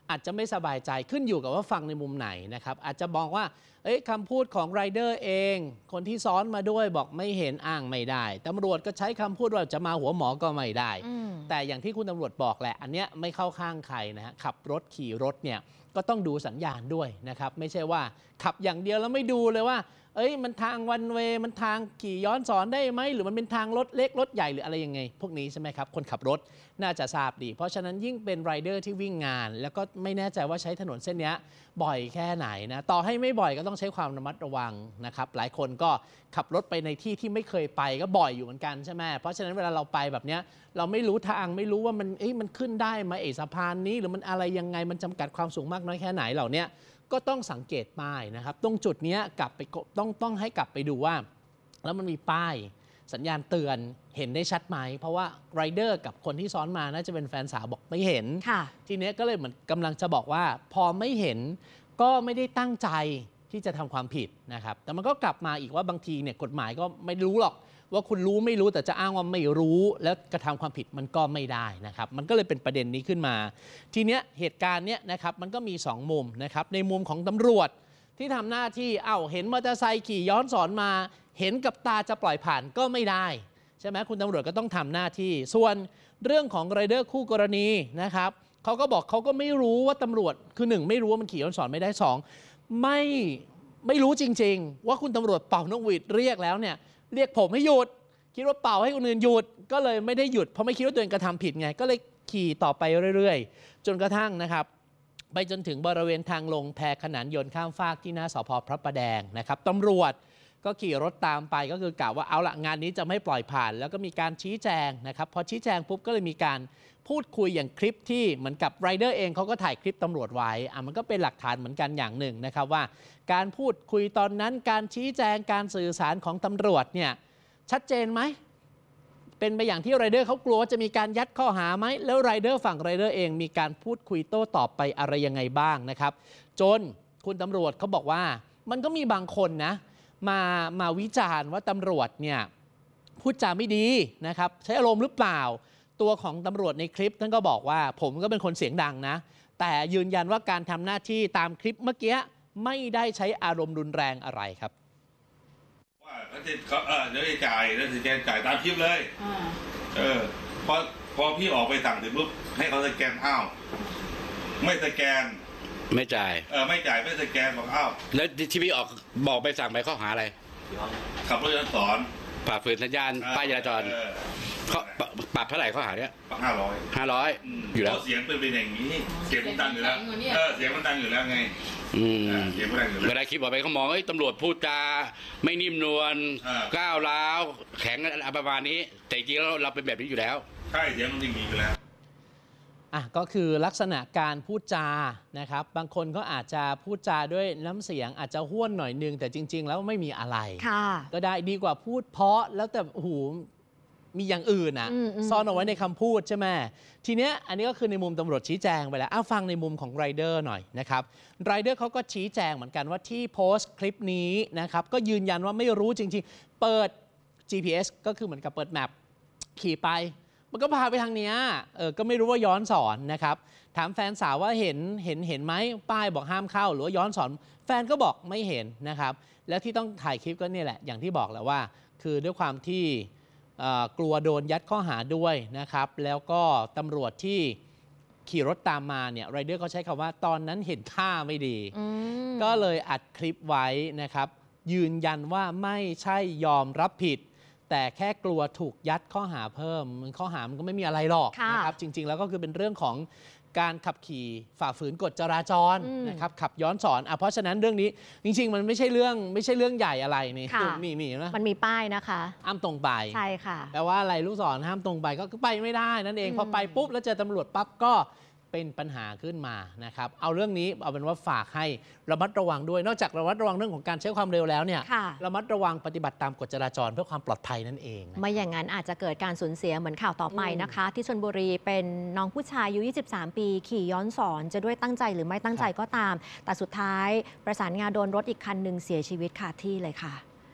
S1: อาจจะไม่สบายใจขึ้นอยู่กับว่าฟังในมุมไหนนะครับอาจจะบอกว่าเอ้ยคำพูดของไรเดอร์เองคนที่ซ้อนมาด้วยบอกไม่เห็นอ้างไม่ได้ตำรวจก็ใช้คำพูดว่าจะมาหัวหมอก็ไม่ได้แต่อย่างที่คุณตำรวจบอกแหละอันเนี้ยไม่เข้าข้างใครนะฮะขับรถขี่รถเนี่ยก็ต้องดูสัญญาณด้วยนะครับไม่ใช่ว่าขับอย่างเดียวแล้วไม่ดูเลยว่าเอ้ยมันทางวันเวย์มันทางขี่ย้อนสอนได้ไหมหรือมันเป็นทางรถเล็กรถใหญ่หรืออะไรยังไงพวกนี้ใช่ไหมครับคนขับรถน่าจะทราบดีเพราะฉะนั้นยิ่งเป็นไรเดอร์ที่วิ่งงานแล้วก็ไม่แน่ใจว่าใช้ถนนเส้นนี้บ่อยแค่ไหนนะต่อให้ไม่บ่อยก็ต้องใช้ความระมัดระวังนะครับหลายคนก็ขับรถไปในที่ที่ไม่เคยไปก็บ่อยอยู่เหมือนกันใช่ไหมเพราะฉะนั้นเวลาเราไปแบบนี้เราไม่รู้ทางไม่รู้ว่ามันเอ้ยมันขึ้นได้ไหมไอ้สะพานนี้หรือมันอะไรยังไงมันจำกัดความสูงมากน้อยแค่ไหนเหล่านี้ก็ต้องสังเกตป้ายนะครับตรงจุดนี้กลับไปต้องต้องให้กลับไปดูว่าแล้วมันมีป้ายสัญญาณเตือนเห็นได้ชัดไหมเพราะว่าไรเดอร์กับคนที่ซ้อนมาน่าจะเป็นแฟนสาวบอกไม่เห็นทีนี้ก็เลยเหมือนกำลังจะบอกว่าพอไม่เห็นก็ไม่ได้ตั้งใจที่จะทำความผิดนะครับแต่มันก็กลับมาอีกว่าบางทีเนี่ยกฎหมายก็ไม่รู้หรอกว่าคุณรู้ไม่รู้แต่จะอ้างว่าไม่รู้แล้วกระทำความผิดมันก็ไม่ได้นะครับมันก็เลยเป็นประเด็นนี้ขึ้นมาทีเนี้ยเหตุการณ์เนี้ยนะครับมันก็มีสองมุมนะครับในมุมของตำรวจที่ทำหน้าที่เอ้าเห็นมอเตอร์ไซค์ขี่ย้อนสอนมาเห็นกับตาจะปล่อยผ่านก็ไม่ได้ใช่ไหมคุณตำรวจก็ต้องทำหน้าที่ส่วนเรื่องของไรเดอร์คู่กรณีนะครับเขาก็บอกเขาก็ไม่รู้ว่าตำรวจคือหนึ่งไม่รู้ว่ามันขี่ย้อนสอนไม่ได้สองไม่ไม่รู้จริงๆว่าคุณตำรวจเป่านกหวีดเรียกแล้วเนี่ยเรียกผมให้หยุดคิดว่าเป่าให้คนอื่นหยุดก็เลยไม่ได้หยุดเพราะไม่คิดว่าตัวเองกระทำผิดไงก็เลยขี่ต่อไปเรื่อยๆจนกระทั่งนะครับไปจนถึงบริเวณทางลงแพขนานยนต์ข้ามฟากที่หน้าสภ.พระประแดงนะครับตำรวจก็ขี่รถตามไปก็คือกล่าวว่าเอาละงานนี้จะไม่ปล่อยผ่านแล้วก็มีการชี้แจงนะครับพอชี้แจงปุ๊บก็เลยมีการพูดคุยอย่างคลิปที่เหมือนกับไรเดอร์เองเขาก็ถ่ายคลิปตำรวจไว้อ่ะมันก็เป็นหลักฐานเหมือนกันอย่างหนึ่งนะครับว่าการพูดคุยตอนนั้นการชี้แจงการสื่อสารของตำรวจเนี่ยชัดเจนไหมเป็นไปอย่างที่ไรเดอร์เขากลัวว่าจะมีการยัดข้อหาไหมแล้วไรเดอร์ฝั่งไรเดอร์เองมีการพูดคุยโต้ตอบไปอะไรยังไงบ้างนะครับจนคุณตำรวจเขาบอกว่ามันก็มีบางคนนะมามาวิจารณ์ว่าตำรวจเนี่ยพูดจาไม่ดีนะครับใช้อารมณ์หรือเปล่าตัวของตำรวจในคลิปท่านก็บอกว่าผมก็เป็นคนเสียงดังนะแต่ยืนยันว่าการทำหน้าที่ตามคลิปเมื่อกี้ไม่ได้ใช้อารมณ์รุนแรงอะไรครับ
S17: ว่าเขาจะเขาเออเดี๋ยวจะจ่ายแล้วจะจ่ายตามคลิปเลยเออพอพอพี่ออกไปสั่งถึงปุ๊บให้เขาสแกนอ้าวไม่สแกน
S7: ไม่จ่าย
S17: เออไม่จ่ายไม่สแกนบอกอ้าว
S7: แล้วที่พี่ออกบอกไปสั่งไปข้อหาอะไร
S17: ขับรถย้อนสอน
S7: ฝ่าฝืนสัญญาณป้ายจราจรเขาปรับเท่าไหร่ข้อหาเนี้ย
S17: ปรับห้าร้อย
S7: ห้าร้อยอยู่แล้ว
S17: เสียงเป็นเป็นอย่างนี้เสียงมันดังอยู่แล้วเออเสียงมันดังอยู่แล้วไง
S7: อืมเวลาคลิปออกไปเขามองเอ้ยตำรวจพูดจาไม่นิ่มนวลก้าวร้าวแข็งอะไรประมาณนี้แต่จริงแล้วเราเป็นแบบนี้อยู่แล้ว
S17: ใช่เสียงมันจริงมีอยู่แล้ว
S1: อ่ะก็คือลักษณะการพูดจานะครับบางคนก็อาจจะพูดจาด้วยน้ำเสียงอาจจะห้วนหน่อยนึงแต่จริงๆแล้วไม่มีอะไรก็ได้ดีกว่าพูดเพราะแล้วแต่โอ้โหมีอย่างอื่นอ่ะซ่อนเอาไว้ในคำพูดใช่ไหมทีเนี้ยอันนี้ก็คือในมุมตำรวจชี้แจงไปแล้วอ้าวฟังในมุมของไรเดอร์หน่อยนะครับไรเดอร์เขาก็ชี้แจงเหมือนกันว่าที่โพสต์คลิปนี้นะครับก็ยืนยันว่าไม่รู้จริงๆเปิด จี พี เอส ก็คือเหมือนกับเปิดแมปขี่ไปมันก็พาไปทางเนี้ยเออก็ไม่รู้ว่าย้อนสอนนะครับถามแฟนสาวว่าเห็นเห็นเห็นไหมป้ายบอกห้ามเข้าหรือว่าย้อนสอนแฟนก็บอกไม่เห็นนะครับแล้วที่ต้องถ่ายคลิปก็เนี่ยแหละอย่างที่บอกแหละว่าคือด้วยความที่กลัวโดนยัดข้อหาด้วยนะครับแล้วก็ตำรวจที่ขี่รถตามมาเนี่ยไรเดอร์เขาใช้คำว่าตอนนั้นเห็นท่าไม่ดีก็เลยอัดคลิปไว้นะครับยืนยันว่าไม่ใช่ยอมรับผิดแต่แค่กลัวถูกยัดข้อหาเพิ่มข้อหามันก็ไม่มีอะไรหรอกนะครับจริงๆแล้วก็คือเป็นเรื่องของการขับขี่ฝ่าฝืนกฎจราจรนะครับขับย้อนสอนอ่ะเพราะฉะนั้นเรื่องนี้จริงๆมันไม่ใช่เรื่องไม่ใช่เรื่องใหญ่อะไรนี่มีมีนะ
S2: มันมีป้ายนะคะ
S1: ห้ามตรงไป
S2: ใช่ค่ะ
S1: แปลว่าอะไรลูกศรห้ามตรงไปก็ไปไม่ได้นั่นเองพอไปปุ๊บแล้วเจอตำรวจปั๊บก็เป็นปัญหาขึ้นมานะครับเอาเรื่องนี้เอาเป็นว่าฝากให้ระมัดระวังด้วยนอกจากระมัดระวังเรื่องของการใช้ความเร็วแล้วเนี่ยระมัดระวังปฏิบัติตามกฎจราจรเพื่อความปลอดภัยนั่นเอง
S2: ไม่อย่างนั้นอาจจะเกิดการสูญเสียเหมือนข่าวต่อไปนะคะที่ชลบุรีเป็นน้องผู้ชายอายุยี่สิบสามปีขี่ย้อนสอนจะด้วยตั้งใจหรือไม่ตั้งใจก็ตามแต่สุดท้ายประสานงาโดนรถอีกคันหนึ่งเสียชีวิตคาที่เลยค่ะ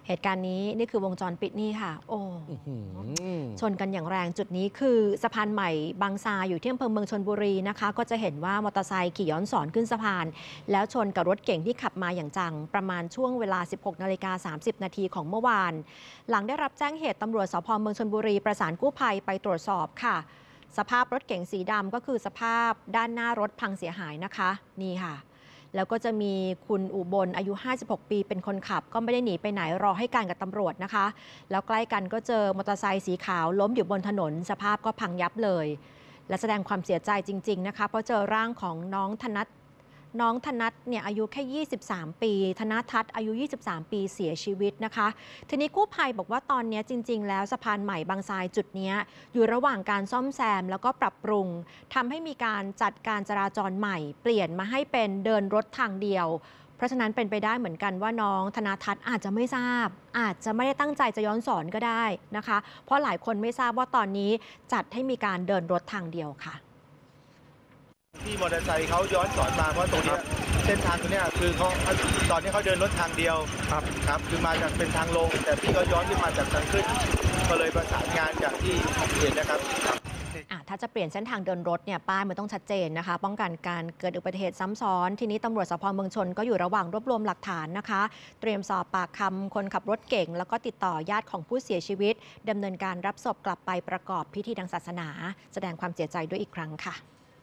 S2: เหตุการณ์นี้นี่คือวงจรปิดนี่ค่ะโอ้ชนกันอย่างแรงจุดนี้คือสะพานใหม่บางซาอยู่ที่อำเภอเมืองชลบุรีนะคะก็จะเห็นว่ามอเตอร์ไซค์ขี่ย้อนสอนขึ้นสะพานแล้วชนกับรถเก๋งที่ขับมาอย่างจังประมาณช่วงเวลา สิบหกนาฬิกาสามสิบนาทีของเมื่อวานหลังได้รับแจ้งเหตุตำรวจสภ.เมืองชลบุรีประสานกู้ภัยไปตรวจสอบค่ะสภาพรถเก๋งสีดำก็คือสภาพด้านหน้ารถพังเสียหายนะคะนี่ค่ะแล้วก็จะมีคุณอุบลอายุ ห้าสิบหก ปีเป็นคนขับก็ไม่ได้หนีไปไหนรอให้การกับตำรวจนะคะแล้วใกล้กันก็เจอมอเตอร์ไซค์สีขาวล้มอยู่บนถนนสภาพก็พังยับเลยและแสดงความเสียใจจริงๆนะคะเพราะเจอร่างของน้องธนัทน้องธนัทเนี่ยอายุแค่ยี่สิบสามปีธนทัศน์อายุยี่สิบสามปีเสียชีวิตนะคะทีนี้กู้ภัยบอกว่าตอนนี้จริงๆแล้วสะพานใหม่บางทรายจุดนี้อยู่ระหว่างการซ่อมแซมแล้วก็ปรับปรุงทำให้มีการจัดการจราจรใหม่เปลี่ยนมาให้เป็นเดินรถทางเดียวเพราะฉะนั้นเป็นไปได้เหมือนกันว่าน้องธนทัศน์อาจจะไม่ทราบอาจจะไม่ได้ตั้งใจจะย้อนสอนก็ได้นะคะเพราะหลายคนไม่ทราบว่าตอนนี้จัดให้มีการเดินรถทางเดียวค่ะ
S5: ที่มอเตอร์ไซค์เขาย้อนสอนมาเพราะตรงนี้เส้นทางตรงนี้คือเขาตอนนี้เขาเดินรถทางเดียวครับครับคือมาจากเป็นทางลงแต่พี่ก็ย้อนขึ้นมาจากทางขึ้นก็เลยประสานงานจากที่เห็นนะครับ
S2: ถ้าจะเปลี่ยนเส้นทางเดินรถเนี่ยป้ายมันต้องชัดเจนนะคะป้องกันการเกิดอุบัติเหตุซ้ำซ้อนทีนี้ตำรวจสภ.เมืองชนก็อยู่ระหว่างรวบรวมหลักฐานนะคะเตรียมสอบปากคำคนขับรถเก่งแล้วก็ติดต่อญาติของผู้เสียชีวิตดำเนินการรับศพกลับไปประกอบพิธีทางศาสนาแสดงความเสียใจด้วยอีกครั้งค่ะ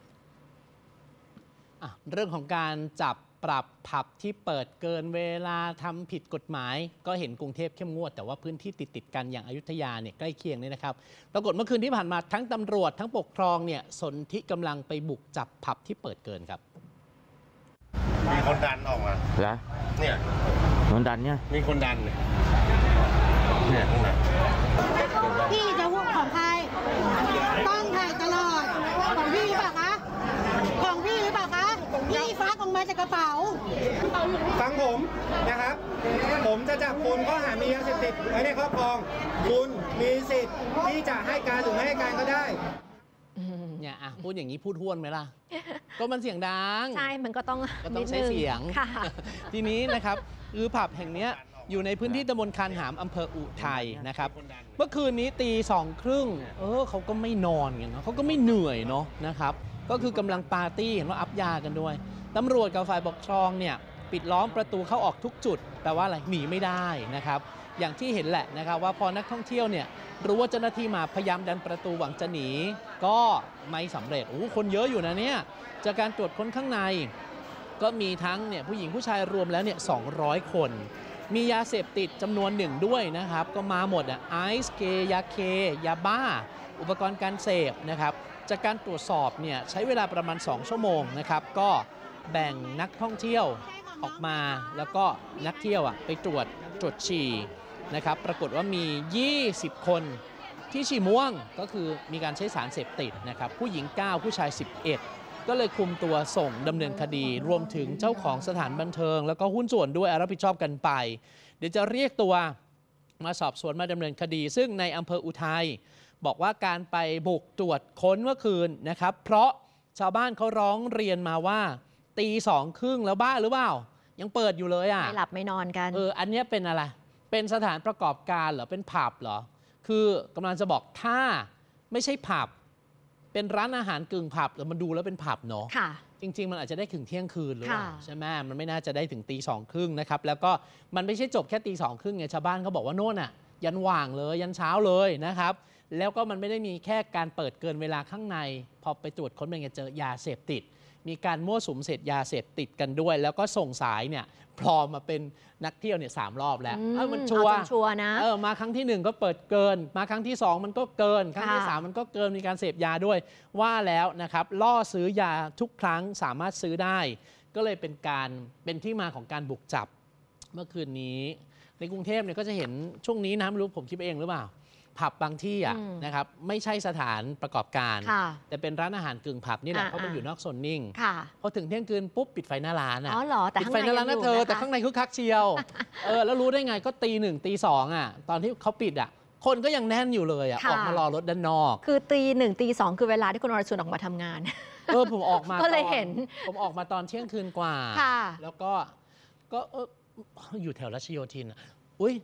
S1: เรื่องของการจับปรับผับที่เปิดเกินเวลาทำผิดกฎหมายก็เห็นกรุงเทพเข้มงวดแต่ว่าพื้นที่ติดติดกันอย่างอยุธยาเนี่ยใกล้เคียงนี่นะครับปรากฏเมื่อคืนที่ผ่านมาทั้งตำรวจทั้งปกครองเนี่ยสนธิกำลังไปบุกจับผับที่เปิดเกินครับ
S17: มีคนดันออกมาเหรอเนี่ย
S5: คนดันเนี่ย
S17: มีคนดันเนี่ยเนี่ย
S19: พี่จะพูดของใครต้องถ่ายตลอดของพี่หรือเปล่าคะของพี่หรือเปล่าคะพี่ฟักออกมาจากกระเป๋า
S8: ฟังผมนะครับผมจะจับคุณข้อหามียาเสพติดไว้ในครอบครองคุณมีสิทธิ์ที่จะให้การหรือไม่ให้การก็ได้
S1: เนี่ยอ่ะพูดอย่างนี้พูดห้วนไหมล่ะก็มันเสียงดัง
S2: ใช่มันก็ต้อง
S1: ก็ต้องใช้เสียงทีนี้นะครับคือผับแห่งนี้อยู่ในพื้นที่ตำบลคานหามอำเภออุทัยนะครับเมื่อคืนนี้ตีสองครึ่งเออเขาก็ไม่นอนกันเนาะเขาก็ไม่เหนื่อยเนาะนะครับก็คือกำลังปาร์ตี้เห็นว่าอัพยากันด้วยตำรวจกับฝ่ายปกครองเนี่ยปิดล้อมประตูเข้าออกทุกจุดแปลว่าอะไรหนีไม่ได้นะครับอย่างที่เห็นแหละนะครับว่าพอนักท่องเที่ยวเนี่ยรู้ว่าเจ้าหน้าที่มาพยายามดันประตูหวังจะหนีก็ไม่สำเร็จโอ้คนเยอะอยู่นะเนี่ยจากการตรวจค้นข้างในก็มีทั้งเนี่ยผู้หญิงผู้ชายรวมแล้วเนี่ยสองร้อยคนมียาเสพติดจำนวนหนึ่งด้วยนะครับก็มาหมดอ่ะไอซ์เกยาเคยาบ้าอุปกรณ์การเสพนะครับจากการตรวจสอบเนี่ยใช้เวลาประมาณสองชั่วโมงนะครับก็แบ่งนักท่องเที่ยวออกมาแล้วก็นักเที่ยวอ่ะไปตรวจตรวจฉี่นะครับปรากฏว่ามียี่สิบคนที่ฉี่ม่วงก็คือมีการใช้สารเสพติดนะครับผู้หญิงเก้าผู้ชายสิบเอ็ดก็เลยคุมตัวส่งดำเนินคดีรวมถึงเจ้าของสถานบันเทิงแล้วก็หุ้นส่วนด้วยรับผิดชอบกันไปเดี๋ยวจะเรียกตัวมาสอบสวนมาดำเนินคดีซึ่งในอำเภออุทัยบอกว่าการไปบุกตรวจค้นเมื่อคืนนะครับเพราะชาวบ้านเขาร้องเรียนมาว่าตีสองครึ่งแล้วบ้าหรือเปล่ายังเปิดอยู่เลยอ่ะ
S2: ไม่หลับไม่นอนกัน
S1: เอออันนี้เป็นอะไรเป็นสถานประกอบการเหรอเป็นผับเหรอคือกำลังจะบอกถ้าไม่ใช่ผับเป็นร้านอาหารกึ่งผับแต่มันดูแล้วเป็นผับเนาะจริงๆมันอาจจะได้ถึงเที่ยงคืนหรือเปล่าใช่ไหมมันไม่น่าจะได้ถึงตีสองครึ่งนะครับแล้วก็มันไม่ใช่จบแค่ตีสองครึ่งไงชาวบ้านเขาบอกว่าโน่นอ่ะยันว่างเลยยันเช้าเลยนะครับแล้วก็มันไม่ได้มีแค่การเปิดเกินเวลาข้างในพอไปตรวจค้นเป็นไงเจอยาเสพติดมีการมั่วสุมเสพยาเสพติดกันด้วยแล้วก็ส่งสายเนี่ยพร้อมมาเป็นนักเที่ยวเนี่ยสามรอบแล้วเออมันชัวร์
S2: ชัวร์นะ
S1: เออมาครั้งที่หนึ่งก็เปิดเกินมาครั้งที่สองมันก็เกินครั้งที่สามมันก็เกินมีการเสพยาด้วยว่าแล้วนะครับล่อซื้อยาทุกครั้งสามารถซื้อได้ก็เลยเป็นการเป็นที่มาของการบุกจับเมื่อคืนนี้ในกรุงเทพเนี่ยก็จะเห็นช่วงนี้นะไม่รู้ผมคิดเองหรือเปล่าผับบางที่อ่ะนะครับไม่ใช่สถานประกอบการแต่เป็นร้านอาหารกึ่งผับนี่แหละเพราะมันอยู่นอกโซนนิ่งพอถึงเที่ยงคืนปุ๊บปิดไฟหน้าร้านอ่ะปิดไฟหน้าร้านนะเธอแต่ข้างในคึกคักเชียวเออแล้วรู้ได้ไงก็ตีหนึ่งตีสองอ่ะตอนที่เขาปิดอ่ะคนก็ยังแน่นอยู่เลยอ่ะออกมารอรถด้านนอก
S2: คือตีหนึ่งตีสองคือเวลาที่คุณวรชุนออกมาทำงาน
S1: เออผมออกมา
S2: ก็เลยเห็น
S1: ผมออกมาตอนเที่ยงคืนกว่าแล้วก็ก็อยู่แถวรัชโยธินอุ้ย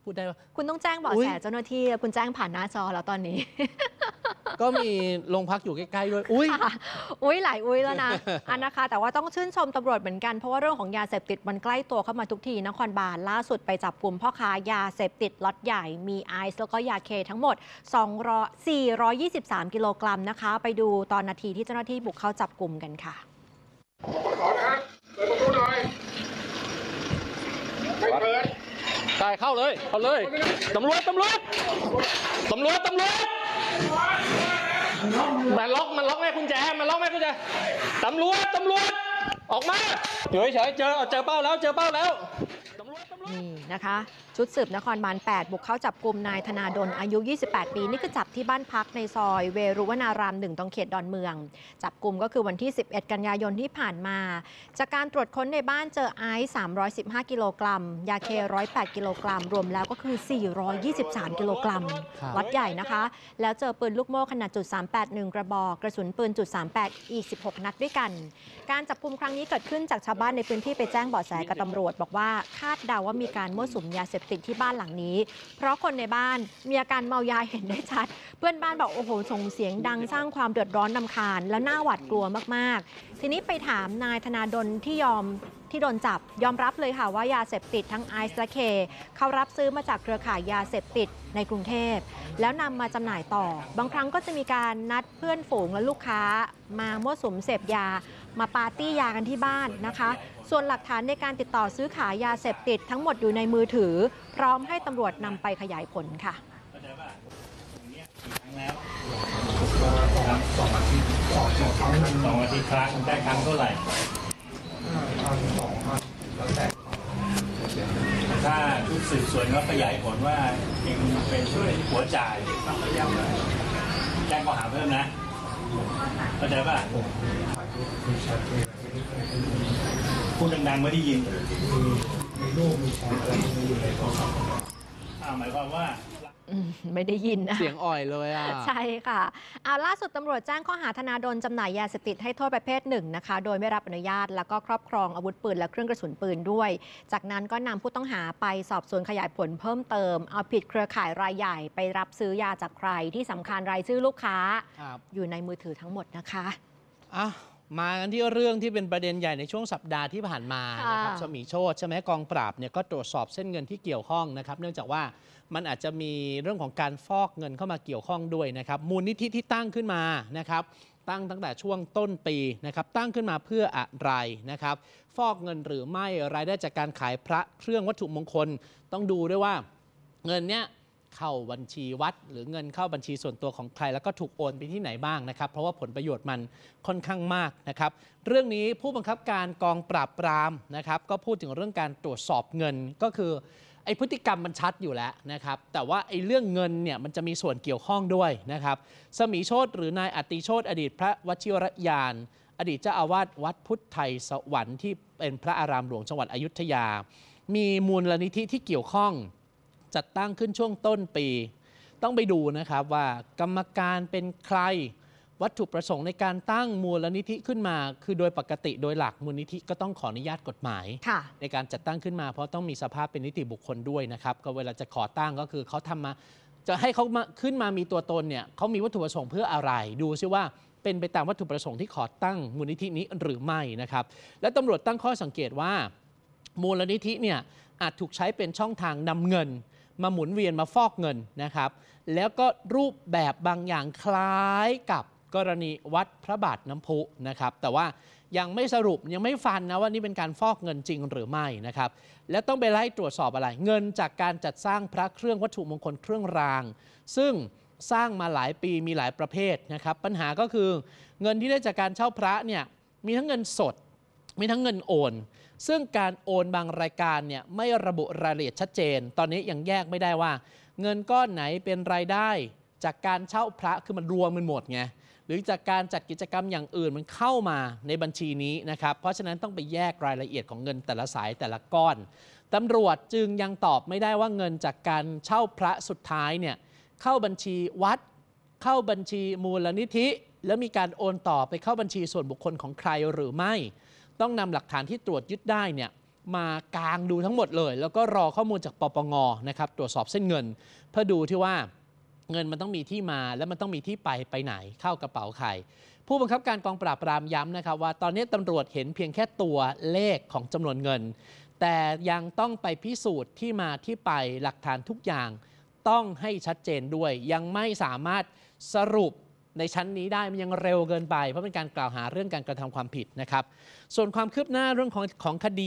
S1: พูดได้ว่า
S2: คุณต้องแจ้งเบาะแสเจ้าหน้าที่คุณแจ้งผ่านหน้าจอแล้วตอนนี้
S1: ก็มีโรงพักอยู่ใกล้ๆด้วยอุ้ย
S2: อุ้ยหลายอุ้ยแล้วนะ อันนะคะแต่ว่าต้องชื่นชมตำรวจเหมือนกันเพราะว่าเรื่องของยาเสพติดมันใกล้ตัวเข้ามาทุกทีนครบาลล่าสุดไปจับกลุ่มพ่อค้ายาเสพติดล็อตใหญ่มีไอซ์แล้วก็ยาเคทั้งหมดสี่ร้อยยี่สิบสามกิโลกรัมนะคะไปดูตอนนาทีที่เจ้าหน้าที่บุกเข้าจับกลุ่มกันค่ะ
S12: ขอนะครับเปิดประตูหน่อยไม่เปิด
S13: ใช่เข้าเลยเข้าเลยตำรวจตำรวจตำรวจตำรวจมันล็อกมันล็อกแม่กุญแจมันล็อกแม่กุญแจตำรวจตำรวจออกมาเฉยเฉยเจอเจอเป้าแล้วเจอเป้าแล้ว
S2: นี่นะคะชุดสืบนครบาลแปดบุกเข้าจับกลุ่มนายธนาดลอายุยี่สิบแปดปีนี่คือจับที่บ้านพักในซอยเวรุวนารามหนึ่งตรงเขตดอนเมืองจับกลุ่มก็คือวันที่สิบเอ็ดกันยายนที่ผ่านมาจากการตรวจค้นในบ้านเจอไอซ์สามร้อยสิบห้ากิโลกรัมยาเคหนึ่งร้อยแปดกิโลกรัมรวมแล้วก็คือสี่ร้อยยี่สิบสามกิโลกรัมล็อตใหญ่นะคะแล้วเจอปืนลูกโม่ขนาดจุดสามแปดหนึ่งกระบอกกระสุนปืนจุดสามแปดอีกสิบหกนัดด้วยกันการจับกลุ่มครั้งนี้เกิดขึ้นจากชาวบ้านในพื้นที่ไปแจ้งเบาะแสกับตำรวจบอกว่าคาดเดาว่ามีการมั่วสุมยาเสพติดที่บ้านหลังนี้เพราะคนในบ้านมีอาการเมายาเห็นได้ชัดเพื่อนบ้านบอกโอ้โหส่งเสียงดังสร้างความเดือดร้อนรำคาญแล้วน่าหวาดกลัวมากๆทีนี้ไปถามนายธนาดลที่ยอมที่โดนจับยอมรับเลยค่ะว่ายาเสพติดทั้งไอซ์และเคเขารับซื้อมาจากเครือข่ายยาเสพติดในกรุงเทพแล้วนำมาจำหน่ายต่อบางครั้งก็จะมีการนัดเพื่อนฝูงและลูกค้ามามั่วสุมเสพยามาปาร์ตี้ยากันที่บ้านนะคะส่วนหลักฐานในการติดต่อซื้อขายยาเสพติดทั้งหมดอยู่ในมือถือพร้อมให้ตำรวจนำไปขยายผลค่ะ
S14: สองอาทิตย์สองครั้งสองอาทิตย์ครั้งได้ครั้งเท่าไหร่สองพันแล้วแต่ถ้าชุดสืบสวนเขาขยายผลว่าเองเป็นช่วยหัวจ่ายแจ้งข้อหาเพิ่มนะเข้าใจป่ะพูดดังๆไม่ได้ยินมีรูปมีแชร์อะไรไม่อยู่ในโทรศัพท์หมายความว่า
S2: ไม่ได้ยินนะ
S1: เสียงอ่อยเลยอ่ะ
S2: ใช่ค่ะเอาล่าสุดตำรวจแจ้งข้อหาธนาดลจำหน่ายยาเสพติดให้โทษประเภทหนึ่งนะคะโดยไม่รับอนุญาตแล้วก็ครอบครองอาวุธปืนและเครื่องกระสุนปืนด้วยจากนั้นก็นำผู้ต้องหาไปสอบสวนขยายผลเพิ่มเติมเอาผิดเครือข่ายรายใหญ่ไปรับซื้อยาจากใครที่สำคัญรายชื่อลูกค้าอยู่ในมือถือทั้งหมดนะคะ
S1: อ่ะมากันที่เรื่องที่เป็นประเด็นใหญ่ในช่วงสัปดาห์ที่ผ่านมานะครับสมีโชติใช่ไหมกองปราบเนี่ยก็ตรวจสอบเส้นเงินที่เกี่ยวข้องนะครับเนื่องจากว่ามันอาจจะมีเรื่องของการฟอกเงินเข้ามาเกี่ยวข้องด้วยนะครับมูลนิธิที่ตั้งขึ้นมานะครับตั้งตั้งแต่ช่วงต้นปีนะครับตั้งขึ้นมาเพื่ออะไรนะครับฟอกเงินหรือไม่รายได้จากการขายพระเครื่องวัตถุมงคลต้องดูด้วยว่าเงินเนี้ยเข้าบัญชีวัดหรือเงินเข้าบัญชีส่วนตัวของใครแล้วก็ถูกโอนไปที่ไหนบ้างนะครับเพราะว่าผลประโยชน์มันค่อนข้างมากนะครับเรื่องนี้ผู้บังคับการกองปราบปรามนะครับก็พูดถึงเรื่องการตรวจสอบเงินก็คือไอ้พฤติกรรมมันชัดอยู่แล้วนะครับแต่ว่าไอ้เรื่องเงินเนี่ยมันจะมีส่วนเกี่ยวข้องด้วยนะครับสมีโชติหรือนายอติโชติอดีตพระวชิรยานอดีตเจ้าอาวาสวัดพุทธไทยสวรรค์ที่เป็นพระอารามหลวงจังหวัดอยุธยามีมูลนิธิที่เกี่ยวข้องจัดตั้งขึ้นช่วงต้นปีต้องไปดูนะครับว่ากรรมการเป็นใครวัตถุประสงค์ในการตั้งมูลนิธิขึ้นมาคือโดยปกติโดยหลักมูลนิธิก็ต้องขออนุญาตกฎหมายในการจัดตั้งขึ้นมาเพราะต้องมีสภาพเป็นนิติบุคคลด้วยนะครับก็เวลาจะขอตั้งก็คือเขาทำมาจะให้เขามาขึ้นมามีตัวตนเนี่ยเขามีวัตถุประสงค์เพื่ออะไรดูซิว่าเป็นไปตามวัตถุประสงค์ที่ขอตั้งมูลนิธินี้หรือไม่นะครับและตำรวจตั้งข้อสังเกตว่ามูลนิธิเนี่ยอาจถูกใช้เป็นช่องทางนำเงินมาหมุนเวียนมาฟอกเงินนะครับแล้วก็รูปแบบบางอย่างคล้ายกับกรณีวัดพระบาทน้ำพุนะครับแต่ว่ายังไม่สรุปยังไม่ฟันนะว่านี่เป็นการฟอกเงินจริงหรือไม่นะครับและต้องไปไล่ตรวจสอบอะไรเงินจากการจัดสร้างพระเครื่องวัตถุมงคลเครื่องรางซึ่งสร้างมาหลายปีมีหลายประเภทนะครับปัญหาก็คือเงินที่ได้จากการเช่าพระเนี่ยมีทั้งเงินสดมีทั้งเงินโอนซึ่งการโอนบางรายการเนี่ยไม่ระบุรายละเอียดชัดเจนตอนนี้ยังแยกไม่ได้ว่าเงินก้อนไหนเป็นรายได้จากการเช่าพระคือมันรวมมันหมดไงหรือจากการจัดกิจกรรมอย่างอื่นมันเข้ามาในบัญชีนี้นะครับเพราะฉะนั้นต้องไปแยกรายละเอียดของเงินแต่ละสายแต่ละก้อนตำรวจจึงยังตอบไม่ได้ว่าเงินจากการเช่าพระสุดท้ายเนี่ยเข้าบัญชีวัดเข้าบัญชีมูลนิธิแล้วมีการโอนต่อไปเข้าบัญชีส่วนบุคคลของใครหรือไม่ต้องนำหลักฐานที่ตรวจยึดได้เนี่ยมากางดูทั้งหมดเลย แล้วก็รอข้อมูลจากปปงนะครับตรวจสอบเส้นเงิน เพื่อดูที่ว่าเงินมันต้องมีที่มาและมันต้องมีที่ไปไปไหนเข้ากระเป๋าใครผู้บังคับการกองปราบปรามย้ำนะครับว่าตอนนี้ตำรวจเห็นเพียงแค่ตัวเลขของจำนวนเงินแต่ยังต้องไปพิสูจน์ที่มาที่ไปหลักฐานทุกอย่างต้องให้ชัดเจนด้วยยังไม่สามารถสรุปในชั้นนี้ได้มันยังเร็วเกินไปเพราะเป็นการกล่าวหาเรื่องการกระทำความผิดนะครับส่วนความคืบหน้าเรื่องของของคดี